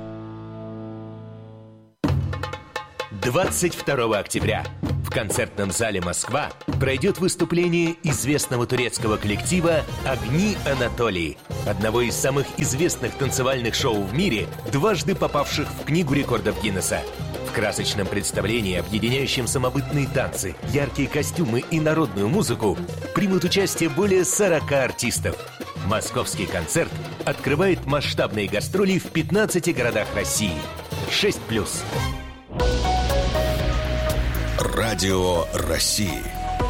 Speaker 17: двадцать второго октября в концертном зале «Москва» пройдет выступление известного турецкого коллектива «Огни Анатолии», одного из самых известных танцевальных шоу в мире, дважды попавших в Книгу рекордов Гиннесса. В красочном представлении, объединяющем самобытные танцы, яркие костюмы и народную музыку, примут участие более сорока артистов. Московский концерт открывает масштабные гастроли в пятнадцати городах России. шесть плюс.
Speaker 1: Радио России.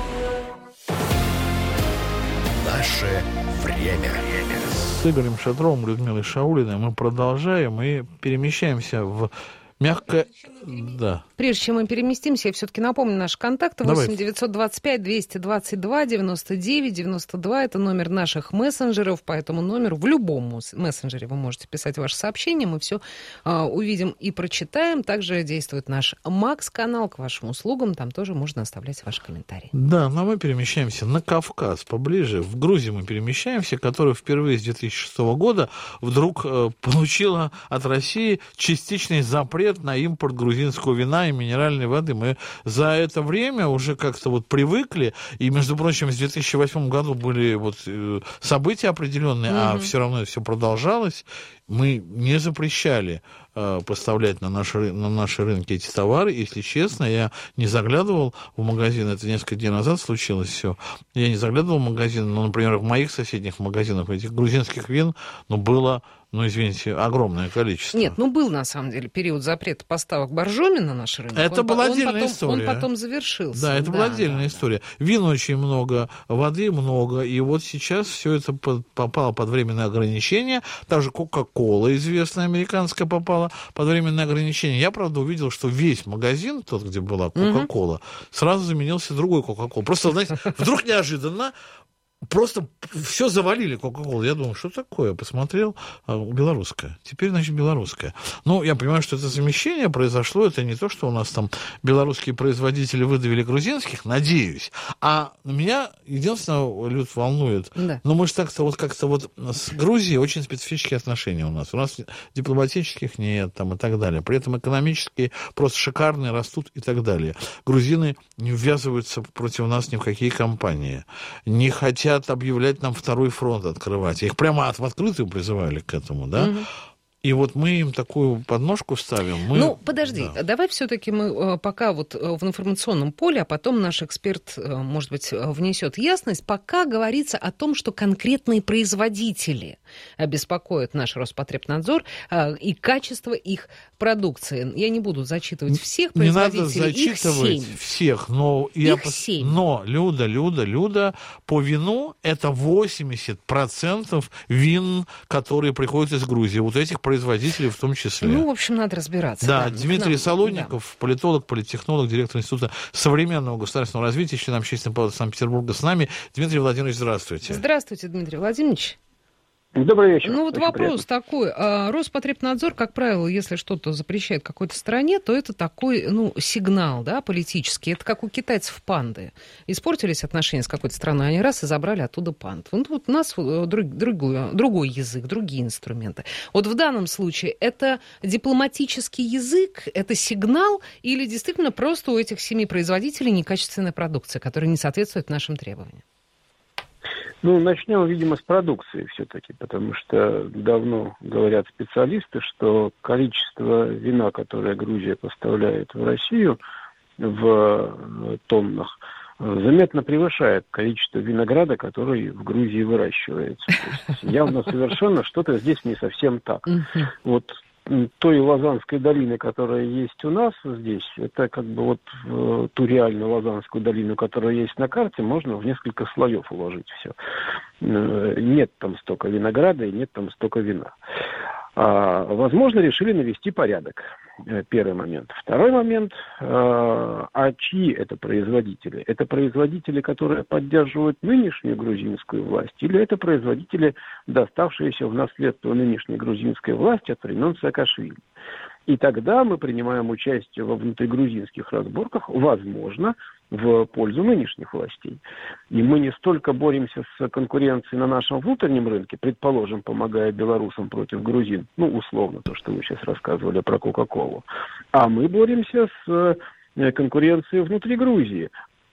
Speaker 1: Наше время.
Speaker 12: С Игорем Шатровым, Людмилой Шаулиной мы продолжаем и перемещаемся в мягко... Да.
Speaker 13: Прежде чем мы переместимся, я все-таки напомню наши контакты. восемь девятьсот двадцать пять двести двадцать два девяносто девять девяносто два. Это номер наших мессенджеров. По этому номеру в любом мессенджере вы можете писать ваши сообщения. Мы все э, увидим и прочитаем. Также действует наш Макс-канал к вашим услугам. Там тоже можно оставлять ваши комментарии.
Speaker 12: Да, но мы перемещаемся на Кавказ поближе. В Грузию мы перемещаемся, которая впервые с две тысячи шестого года вдруг э, получила от России частичный запрет на импорт грузинского вина и минеральной воды. Мы за это время уже как-то вот привыкли, и, между прочим, в две тысячи восьмом году были вот события определенные, mm-hmm. а все равно все продолжалось. Мы не запрещали э, поставлять на наши, на наши рынки эти товары. Если честно, я не заглядывал в магазин, это несколько дней назад случилось все. Я не заглядывал в магазин, но, например, в моих соседних магазинах этих грузинских вин, ну, было... Ну, извините, огромное количество.
Speaker 13: Нет, ну, был, на самом деле, период запрета поставок боржоми на наш рынок.
Speaker 12: Это
Speaker 13: он,
Speaker 12: была
Speaker 13: он
Speaker 12: отдельная
Speaker 13: потом,
Speaker 12: история.
Speaker 13: Он потом завершился.
Speaker 12: Да, это
Speaker 13: да,
Speaker 12: была отдельная
Speaker 13: да,
Speaker 12: история.
Speaker 13: Да.
Speaker 12: Вин очень много, воды много, и вот сейчас все это под, попало под временное ограничение. Также Кока-Кола, известная американская, попала под временное ограничение. Я, правда, увидел, что весь магазин, тот, где была Кока-Кола, угу. сразу заменился другой Кока-Колой. Просто, знаете, вдруг неожиданно просто все завалили Кока-Колу. Я думал, что такое? Посмотрел, белорусская. Теперь, значит, белорусская. Ну, я понимаю, что это замещение произошло. Это не то, что у нас там белорусские производители выдавили грузинских, надеюсь. А меня единственное, Люд, волнует. Да. Ну, мы же так-то вот как-то вот с Грузией очень специфические отношения у нас. У нас дипломатических нет там и так далее. При этом экономические просто шикарные, растут и так далее. Грузины не ввязываются против нас ни в какие кампании. Не хотят объявлять нам второй фронт открывать. Их прямо в открытую призывали к этому, да? Угу. И вот мы им такую подножку ставим. Мы...
Speaker 13: Ну, подожди, да. Давай все-таки мы пока вот в информационном поле, а потом наш эксперт, может быть, внесет ясность, пока говорится о том, что конкретные производители беспокоят наш Роспотребнадзор и качество их продукции. Я не буду зачитывать всех производителей.
Speaker 12: Не надо зачитывать их всех, но, я пос... но Люда, Люда, Люда, по вину это восемьдесят процентов вин, которые приходят из Грузии. Вот этих производителей в том числе.
Speaker 13: Ну, в общем, надо разбираться.
Speaker 12: Да, да. Дмитрий Солодников, да. политолог, политтехнолог, директор Института современного государственного развития, член Общественной палаты Санкт-Петербурга с нами. Дмитрий Владимирович, здравствуйте.
Speaker 13: Здравствуйте, Дмитрий Владимирович.
Speaker 15: Добрый вечер.
Speaker 13: Ну вот
Speaker 15: Очень
Speaker 13: вопрос
Speaker 15: приятно.
Speaker 13: такой. Роспотребнадзор, как правило, если что-то запрещает какой-то стране, то это такой, ну, сигнал, да, политический. Это как у китайцев панды. Испортились отношения с какой-то страной, они раз и забрали оттуда панд. Вот, вот у нас друг, другой, другой язык, другие инструменты. Вот в данном случае это дипломатический язык, это сигнал или действительно просто у этих семи производителей некачественная продукция, которая не соответствует нашим требованиям?
Speaker 15: Ну, начнем, видимо, с продукции все-таки, потому что давно говорят специалисты, что количество вина, которое Грузия поставляет в Россию в тоннах, заметно превышает количество винограда, который в Грузии выращивается. То есть явно совершенно что-то здесь не совсем так. Вот той Лозаннской долины, которая есть у нас здесь, это как бы вот в ту реальную Лозанскую долину, которая есть на карте, можно в несколько слоев уложить все. Нет там столько винограда и нет там столько вина. А, возможно, решили навести порядок. Первый момент. Второй момент. А, а чьи это производители? Это производители, которые поддерживают нынешнюю грузинскую власть, или это производители, доставшиеся в наследство нынешней грузинской власти от времен Саакашвили? И тогда мы принимаем участие во внутригрузинских разборках, возможно, в пользу нынешних властей. И мы не столько боремся с конкуренцией на нашем внутреннем рынке, предположим, помогая белорусам против грузин, ну, условно, то, что вы сейчас рассказывали про Кока-Колу, а мы боремся с конкуренцией внутри Грузии,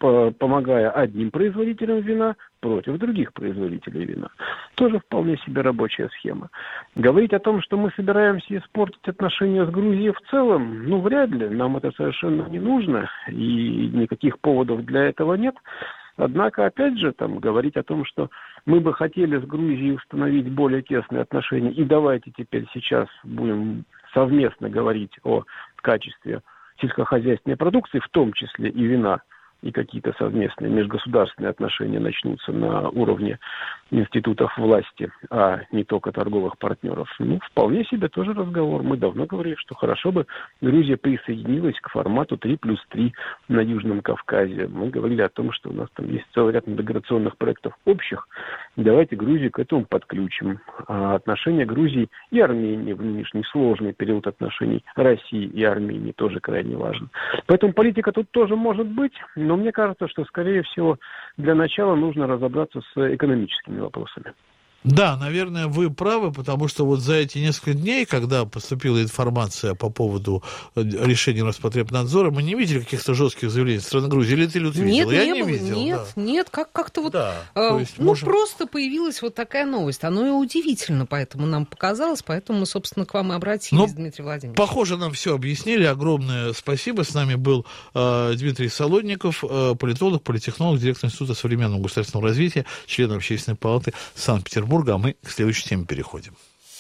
Speaker 15: помогая одним производителям вина против других производителей вина. Тоже вполне себе рабочая схема. Говорить о том, что мы собираемся испортить отношения с Грузией в целом, ну, вряд ли. Нам это совершенно не нужно, и никаких поводов для этого нет. Однако, опять же, там, говорить о том, что мы бы хотели с Грузией установить более тесные отношения, и давайте теперь сейчас будем совместно говорить о качестве сельскохозяйственной продукции, в том числе и вина, и какие-то совместные межгосударственные отношения начнутся на уровне институтов власти, а не только торговых партнеров. Ну, вполне себе тоже разговор. Мы давно говорили, что хорошо бы Грузия присоединилась к формату три плюс три на Южном Кавказе. Мы говорили о том, что у нас там есть целый ряд интеграционных проектов общих. Давайте Грузию к этому подключим. А отношения Грузии и Армении в нынешний сложный период отношений России и Армении тоже крайне важен. Поэтому политика тут тоже может быть, но мне кажется, что, скорее всего, для начала нужно разобраться с экономическими вопросами.
Speaker 12: Да, наверное, вы правы, потому что вот за эти несколько дней, когда поступила информация по поводу решения Роспотребнадзора, мы не видели каких-то жестких заявлений со стороны Грузии. Или ты, Люд, видел?
Speaker 13: Нет,
Speaker 12: Я
Speaker 13: не,
Speaker 12: не
Speaker 13: было,
Speaker 12: видел.
Speaker 13: Нет,
Speaker 12: да.
Speaker 13: нет, как- как-то вот,
Speaker 12: Да,
Speaker 13: э,
Speaker 12: то есть
Speaker 13: ну,
Speaker 12: можем-
Speaker 13: просто появилась вот такая новость. Оно и удивительно, поэтому нам показалось, поэтому мы, собственно, к вам и обратились,
Speaker 12: Ну,
Speaker 13: Дмитрий Владимирович.
Speaker 12: Похоже, нам все объяснили. Огромное спасибо. С нами был э, Дмитрий Солодников, э, политолог, политтехнолог, директор Института современного государственного развития, член Общественной палаты Санкт-Петербурга. А мы к следующей теме переходим.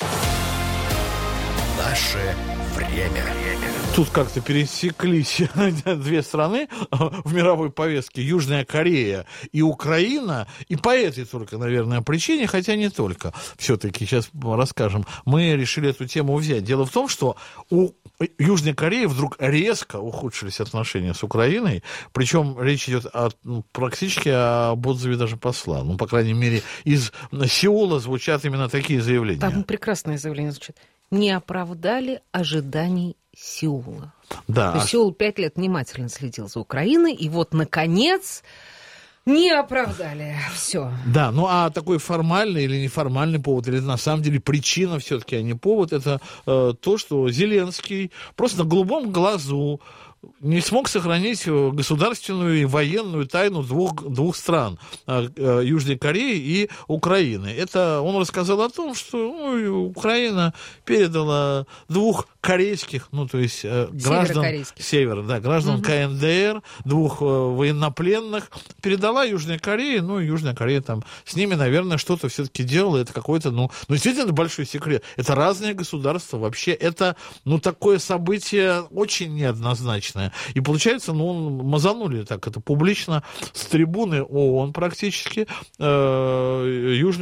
Speaker 1: Наше время.
Speaker 12: Тут как-то пересеклись две страны в мировой повестке. Южная Корея и Украина. И по этой только, наверное, причине, хотя не только. Все-таки сейчас расскажем. Мы решили эту тему взять. Дело в том, что у Южной Кореи вдруг резко ухудшились отношения с Украиной. Причем речь идет о, ну, практически об отзыве даже посла. Ну, по крайней мере, из Сеула звучат именно такие заявления.
Speaker 13: Там прекрасное заявление звучит. Не оправдали ожиданий Сеула.
Speaker 12: Да.
Speaker 13: То есть Сеул пять лет внимательно следил за Украиной, и вот, наконец, не оправдали. Все.
Speaker 12: Да, ну а такой формальный или неформальный повод, или на самом деле причина все-таки, а не повод, это э, то, что Зеленский просто на голубом глазу не смог сохранить государственную и военную тайну двух, двух стран, Южной Кореи и Украины. Это он рассказал о том, что ну, Украина передала двух корейских, ну, то есть граждан Севера, да, граждан угу. ка эн дэ эр, двух военнопленных, передала Южной Корее, ну, Южная Корея там с ними, наверное, что-то все-таки делала, это какой-то, ну, ну, действительно, это большой секрет. Это разные государства, вообще, это, ну, такое событие очень неоднозначное. И получается, ну, мазанули так это публично с трибуны ООН практически э, Южную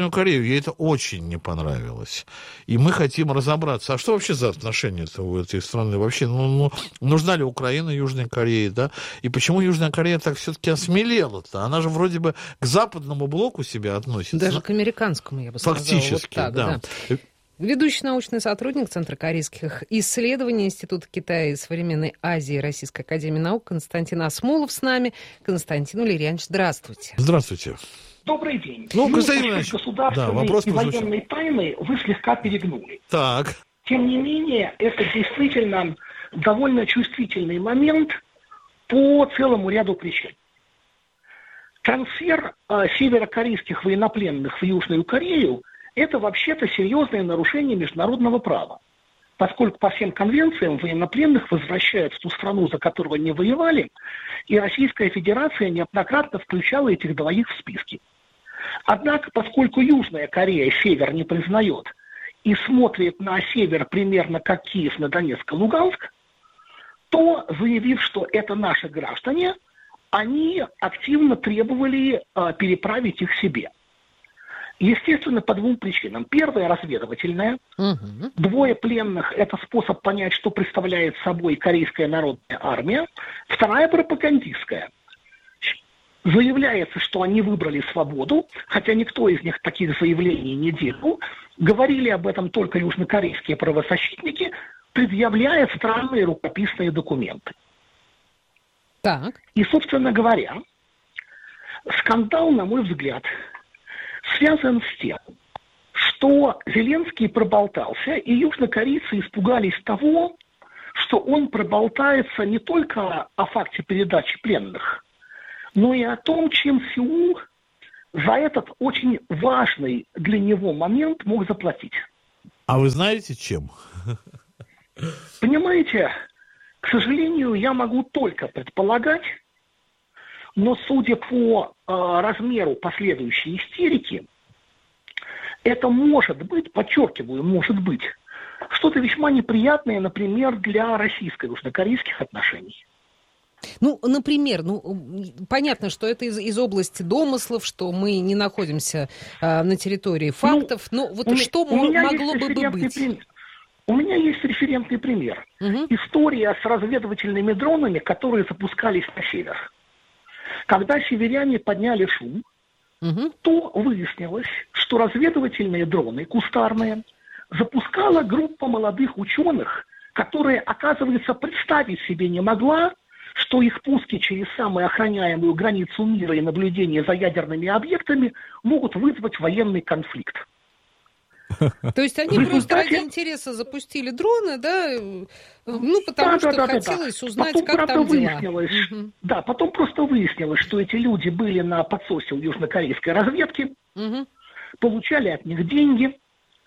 Speaker 12: Южную Корею. Ей это очень не понравилось. И мы хотим разобраться, а что вообще за отношения-то у этой страны? Вообще, ну, ну, нужна ли Украина Южной Корее, да? И почему Южная Корея так все-таки осмелела-то? Она же вроде бы к западному блоку себя относится.
Speaker 13: Даже к американскому, я бы сказала.
Speaker 12: Фактически,
Speaker 13: вот так,
Speaker 12: да.
Speaker 13: да. Ведущий научный сотрудник Центра корейских исследований Института Китая и современной Азии Российской академии наук Константин Асмолов с нами. Константин Валерьянович, здравствуйте.
Speaker 12: Здравствуйте.
Speaker 18: Добрый день.
Speaker 12: Ну,
Speaker 18: ну
Speaker 12: Константин
Speaker 18: насчет государственной
Speaker 12: да, вопрос
Speaker 18: и
Speaker 12: прозвучал.
Speaker 18: военной тайны вы слегка перегнули.
Speaker 12: Так.
Speaker 18: Тем не менее, это действительно довольно чувствительный момент по целому ряду причин. Трансфер э, северокорейских военнопленных в Южную Корею – это вообще-то серьезное нарушение международного права, поскольку по всем конвенциям военнопленных возвращают в ту страну, за которую они воевали, и Российская Федерация неоднократно включала этих двоих в списки. Однако, поскольку Южная Корея север не признает и смотрит на север примерно как Киев на Донецк и Луганск, то, заявив, что это наши граждане, они активно требовали э, переправить их себе. Естественно, по двум причинам. Первая – разведывательная. Угу. Двое пленных – это способ понять, что представляет собой Корейская народная армия. Вторая – пропагандистская. Заявляется, что они выбрали свободу, хотя никто из них таких заявлений не делал. Говорили об этом только южнокорейские правозащитники, предъявляя странные рукописные документы.
Speaker 13: Так.
Speaker 18: И, собственно говоря, скандал, на мой взгляд, связан с тем, что Зеленский проболтался, и южнокорейцы испугались того, что он проболтается не только о факте передачи пленных, но и о том, чем Сеул за этот очень важный для него момент мог заплатить.
Speaker 12: А вы знаете, чем?
Speaker 18: Понимаете, к сожалению, я могу только предполагать, но судя по э, размеру последующей истерики, это может быть, подчеркиваю, может быть, что-то весьма неприятное, например, для российско-южнокорейских отношений.
Speaker 13: Ну, например, ну, понятно, что это из, из области домыслов, что мы не находимся э, на территории фактов, ну, но вот
Speaker 18: у,
Speaker 13: что
Speaker 18: у меня
Speaker 13: могло
Speaker 18: есть
Speaker 13: бы быть?
Speaker 18: Пример. У меня есть референтный пример.
Speaker 13: Угу.
Speaker 18: История с разведывательными дронами, которые запускались на север. Когда северяне подняли шум, угу. то выяснилось, что разведывательные дроны, кустарные, запускала группа молодых ученых, которая, оказывается, представить себе не могла, что их пуски через самую охраняемую границу мира и наблюдение за ядерными объектами могут вызвать военный конфликт.
Speaker 13: То есть они просто ради интереса запустили дроны, да? Ну, потому
Speaker 18: да,
Speaker 13: что
Speaker 18: да, да,
Speaker 13: хотелось
Speaker 18: да.
Speaker 13: узнать,
Speaker 18: потом,
Speaker 13: как
Speaker 18: правда,
Speaker 13: там дела.
Speaker 18: Выяснилось,
Speaker 13: угу.
Speaker 18: Да, потом просто выяснилось, что эти люди были на подсосе у южнокорейской разведки,
Speaker 13: угу.
Speaker 18: получали от них деньги,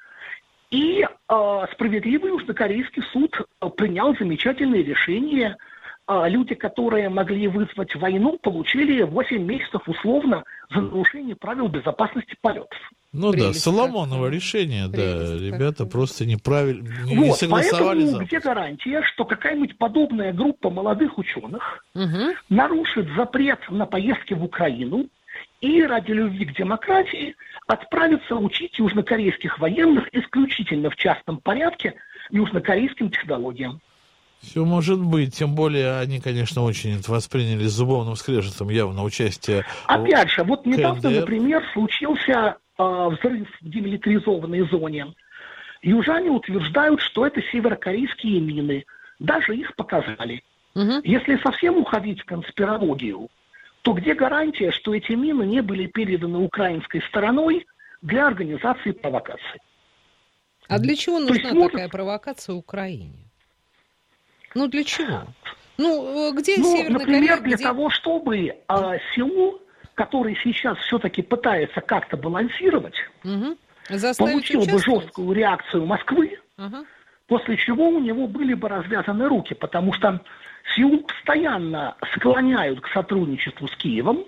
Speaker 18: и э, справедливый южнокорейский суд принял замечательное решение. Э, люди, которые могли вызвать войну, получили восемь месяцев условно за нарушение правил безопасности полетов.
Speaker 12: Ну
Speaker 18: Прелесть
Speaker 12: да, Соломоново
Speaker 18: какая.
Speaker 12: решение,
Speaker 18: Прелесть
Speaker 12: да, ребята какая. Просто неправильно, не,
Speaker 18: вот,
Speaker 12: не согласовали
Speaker 18: поэтому
Speaker 12: запуск.
Speaker 18: Где гарантия, что какая-нибудь подобная группа молодых ученых
Speaker 13: угу.
Speaker 18: нарушит запрет на поездки в Украину и ради любви к демократии отправится учить южнокорейских военных исключительно в частном порядке южнокорейским технологиям.
Speaker 12: Все может быть, тем более они, конечно, очень это восприняли с зубовным скрежетом явно участие.
Speaker 18: Опять же, вот недавно,
Speaker 12: КНДР.
Speaker 18: например, случился э, взрыв в демилитаризованной зоне. Южане утверждают, что это северокорейские мины. Даже их показали.
Speaker 13: Угу.
Speaker 18: Если совсем уходить в конспирологию, то где гарантия, что эти мины не были переданы украинской стороной для организации провокации?
Speaker 13: А для чего нужна
Speaker 18: есть, может...
Speaker 13: такая провокация Украине? Ну, для чего? Ну, где
Speaker 18: ну,
Speaker 13: Северная
Speaker 18: например,
Speaker 13: Корея?
Speaker 18: для
Speaker 13: где...
Speaker 18: того, чтобы а, Сеул, который сейчас все-таки пытается как-то балансировать,
Speaker 13: угу.
Speaker 18: получил бы жесткую реакцию Москвы,
Speaker 13: ага.
Speaker 18: после чего у него были бы развязаны руки, потому что Сеул постоянно склоняют к сотрудничеству с Киевом,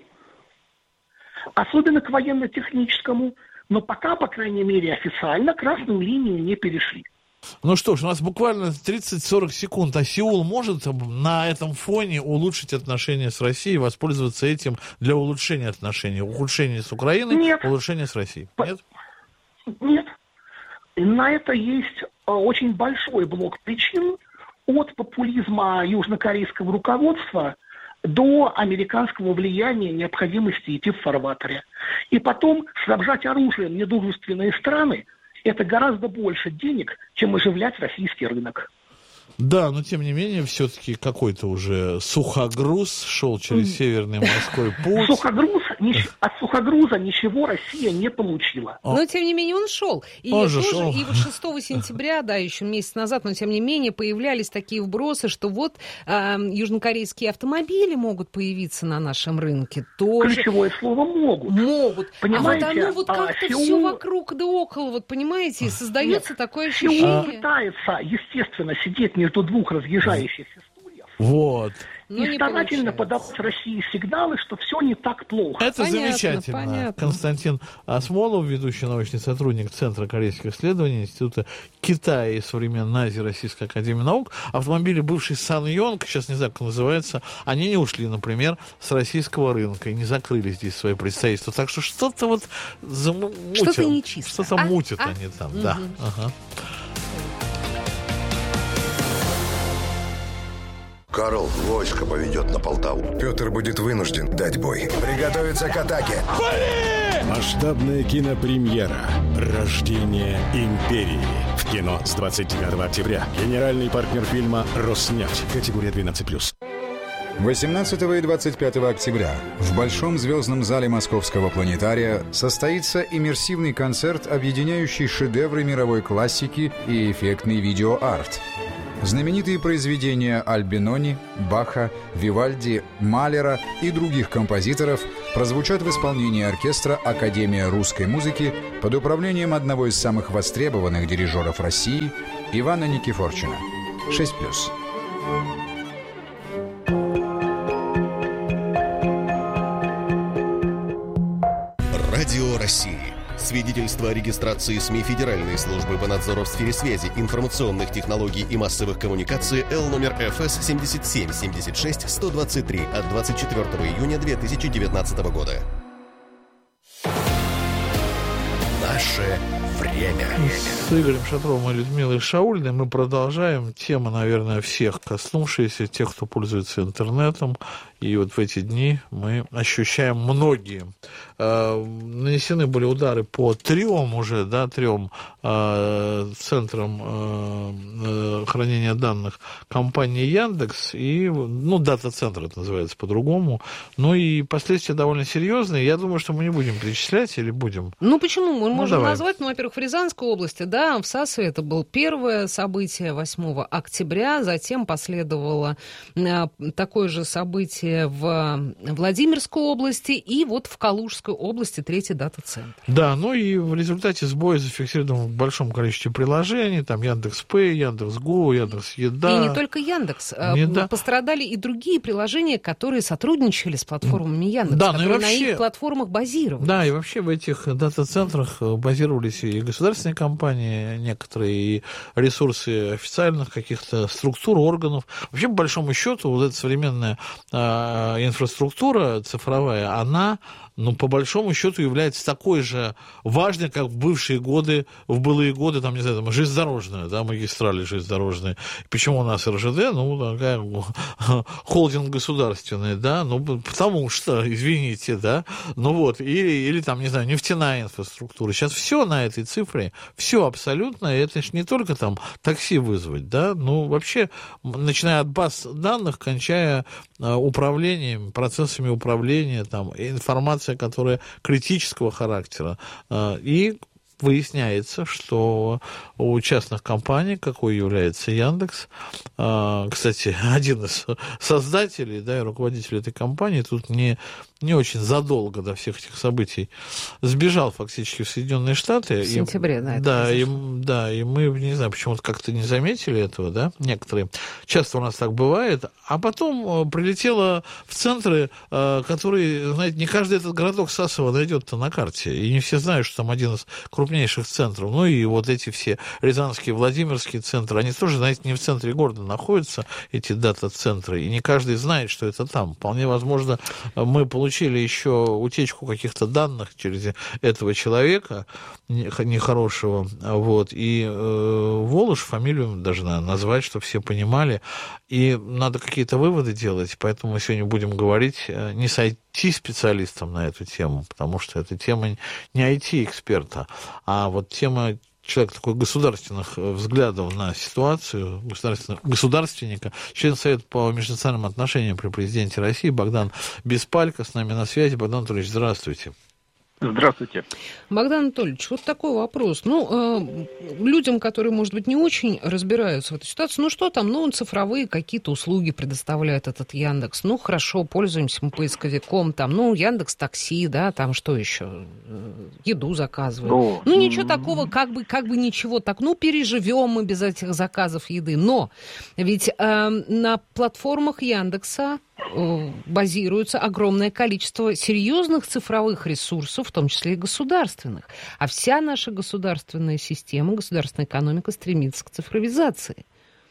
Speaker 18: особенно к военно-техническому, но пока, по крайней мере, официально красную линию не перешли.
Speaker 12: Ну что ж, у нас буквально тридцать-сорок секунд, а Сеул может на этом фоне улучшить отношения с Россией, воспользоваться этим для улучшения отношений, ухудшения с Украиной,
Speaker 18: Нет.
Speaker 12: улучшения с Россией? Нет?
Speaker 18: Нет. На это есть очень большой блок причин, от популизма южнокорейского руководства до американского влияния, необходимости идти в фарватере. И потом снабжать оружием недружественные страны – это гораздо больше денег, чем оживлять российский рынок.
Speaker 12: Да, но тем не менее, все-таки какой-то уже сухогруз шел через Северный морской путь.
Speaker 18: Сухогруз, от сухогруза ничего Россия не получила.
Speaker 13: Но, тем не менее, он шел. И,
Speaker 12: Он
Speaker 13: тоже,
Speaker 12: же шел.
Speaker 13: и вот шестого сентября, да, еще месяц назад, но, тем не менее, появлялись такие вбросы, что вот э, южнокорейские автомобили могут появиться на нашем рынке. Тоже.
Speaker 18: Ключевое слово «могут».
Speaker 13: Могут.
Speaker 18: Понимаете,
Speaker 13: а вот оно вот
Speaker 18: а,
Speaker 13: как-то
Speaker 18: Сеул...
Speaker 13: все вокруг да около, вот понимаете, и создается
Speaker 18: Нет,
Speaker 13: такое
Speaker 18: Сеул
Speaker 13: ощущение.
Speaker 18: пытается, естественно, сидеть между двух разъезжающихся стульев
Speaker 12: Вот.
Speaker 18: и
Speaker 13: Ну,
Speaker 18: старательно подавать России сигналы, что все не так плохо.
Speaker 12: Это
Speaker 13: Понятно,
Speaker 12: замечательно.
Speaker 13: понятно.
Speaker 12: Константин Осмолов, ведущий научный сотрудник Центра корейских исследований Института Китая и современной Азии Российской академии наук. Автомобили бывший Сан-Йонг, сейчас не знаю, как называется, они не ушли, например, с российского рынка и не закрыли здесь свои представительства. Так что что-то вот замутят.
Speaker 13: Что-то нечисто.
Speaker 12: Что-то
Speaker 13: а?
Speaker 12: мутят
Speaker 13: а?
Speaker 12: они там,
Speaker 13: Угу.
Speaker 12: да. Ага.
Speaker 19: Карл войско поведет на Полтаву. Петр будет вынужден дать бой. Приготовиться к атаке.
Speaker 20: Масштабная кинопремьера «Рождение империи». В кино с двадцать девятого октября. Генеральный партнер фильма «Роснефть». Категория двенадцать плюс.
Speaker 16: восемнадцатого и двадцать пятого октября в Большом звездном зале Московского планетария состоится иммерсивный концерт, объединяющий шедевры мировой классики и эффектный видеоарт. Знаменитые произведения Альбинони, Баха, Вивальди, Малера и других композиторов прозвучат в исполнении оркестра Академия русской музыки под управлением одного из самых востребованных дирижеров России Ивана Никифорчина. шесть плюс.
Speaker 1: Радио России. Свидетельство о регистрации СМИ Федеральной службы по надзору в сфере связи, информационных технологий и массовых коммуникаций Л номер эф эс семьдесят семь семьдесят шесть сто двадцать три от двадцать четвёртого июня две тысячи девятнадцатого года. Наше время.
Speaker 12: С Игорем Шатровым и Людмилой Шаулиной мы продолжаем. Тема, наверное, всех коснувшаяся, тех, кто пользуется интернетом. И вот в эти дни мы ощущаем многие. Э, нанесены были удары по трем уже, да, трем э, центрам э, э, хранения данных компании Яндекс. И, ну, дата-центр это называется по-другому. Ну и последствия довольно серьезные. Я думаю, что мы не будем перечислять или будем?
Speaker 13: Ну почему? Мы
Speaker 12: ну,
Speaker 13: можем
Speaker 12: давай.
Speaker 13: назвать, ну, во-первых, в Рязанской области, да, в Сасове это было первое событие восьмого октября, затем последовало э, такое же событие в Владимирской области и вот в Калужской области третий дата-центр.
Speaker 12: Да, ну и в результате сбоя зафиксирован в большом количестве приложений, там Яндекс.Пэй, Яндекс.Го, Яндекс.Еда.
Speaker 13: И не только Яндекс.
Speaker 12: Не, да.
Speaker 13: Пострадали и другие приложения, которые сотрудничали с платформами Яндекс,
Speaker 12: да,
Speaker 13: которые
Speaker 12: ну вообще,
Speaker 13: на их платформах базировались.
Speaker 12: Да, и вообще в этих дата-центрах базировались и государственные компании, некоторые и ресурсы официальных каких-то структур, органов. Вообще, по большому счету, вот эта современная э, инфраструктура цифровая, она, ну, по большому счету, является такой же важной, как в бывшие годы, в былые годы, там, не знаю, там, железнодорожная, да, магистрали железнодорожные. Почему у нас эр жэ дэ? Ну, такая холдинг государственный, да, ну, потому что, извините, да, ну вот, или, или там, не знаю, нефтяная инфраструктура. Сейчас все на этой цифре, все абсолютно, это же не только там такси вызвать, да, ну, вообще, начиная от баз данных, кончая а, управлением, процессами управления, там, информация, которая критического характера, а, и выясняется, что у частных компаний, какой является Яндекс, кстати, один из создателей, да, и руководителей этой компании, тут не не очень задолго до всех этих событий сбежал фактически в Соединенные Штаты.
Speaker 13: В сентябре, и, да.
Speaker 12: Да и, да, и мы, не знаю, почему-то как-то не заметили этого, да, некоторые. Часто у нас так бывает. А потом прилетела в центры, которые, знаете, не каждый этот городок Сасово найдет-то на карте. И не все знают, что там один из крупнейших центров. Ну и вот эти все рязанские, владимирские центры, они тоже, знаете, не в центре города находятся, эти дата-центры. И не каждый знает, что это там. Вполне возможно, мы получили Получили еще утечку каких-то данных через этого человека нехорошего, вот, и э, Волош, фамилию даже надо назвать, чтобы все понимали, и надо какие-то выводы делать, поэтому мы сегодня будем говорить не с ай ти-специалистом на эту тему, потому что эта тема не ай ти-эксперта, а вот тема человек такой государственных взглядов на ситуацию, государственника, член Совета по межнациональным отношениям при президенте России Богдан Беспалько с нами на связи. Богдан Анатольевич, здравствуйте.
Speaker 14: Здравствуйте.
Speaker 13: Богдан Анатольевич, вот такой вопрос. Ну, э, людям, которые, может быть, не очень разбираются в этой ситуации, ну что там, ну, цифровые какие-то услуги предоставляет этот Яндекс. Ну, хорошо, пользуемся мы поисковиком, там, ну, Яндекс Такси, да, там что еще? Еду заказываем. О, ну, ничего такого, как бы, как бы ничего так, ну, переживем мы без этих заказов еды. Но ведь э, на платформах Яндекса базируется огромное количество серьезных цифровых ресурсов, в том числе и государственных. А вся наша государственная система, государственная экономика стремится к цифровизации.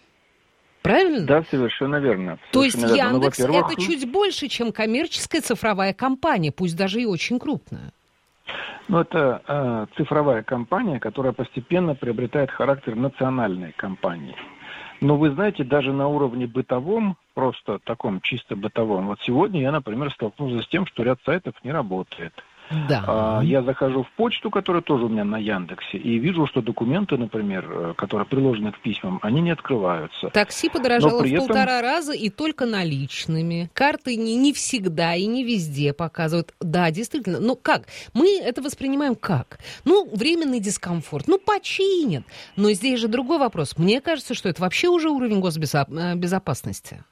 Speaker 13: Правильно?
Speaker 14: Да, совершенно верно. Совершенно
Speaker 13: То есть
Speaker 14: верно.
Speaker 13: Яндекс
Speaker 14: ну,
Speaker 13: это чуть больше, чем коммерческая цифровая компания, пусть даже и очень крупная.
Speaker 15: Ну, это э, цифровая компания, которая постепенно приобретает характер национальной компании. Но вы знаете, даже на уровне бытовом, просто таком чисто бытовом, вот сегодня я, например, столкнулся с тем, что ряд сайтов не работает.
Speaker 13: Да.
Speaker 15: А, я захожу в почту, которая тоже у меня на Яндексе, и вижу, что документы, например, которые приложены к письмам, они не открываются.
Speaker 13: Такси подорожало в
Speaker 15: этом...
Speaker 13: полтора раза и только наличными. Карты не, не всегда и не везде показывают. Да, действительно. Но как? Мы это воспринимаем как? Ну, временный дискомфорт. Ну, починят. Но здесь же другой вопрос. Мне кажется, что это вообще уже уровень госбезопасности.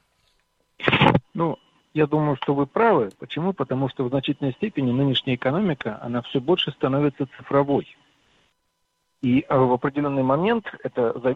Speaker 15: Ну, я думаю, что вы правы. Почему? Потому что в значительной степени нынешняя экономика, она все больше становится цифровой. И в определенный момент это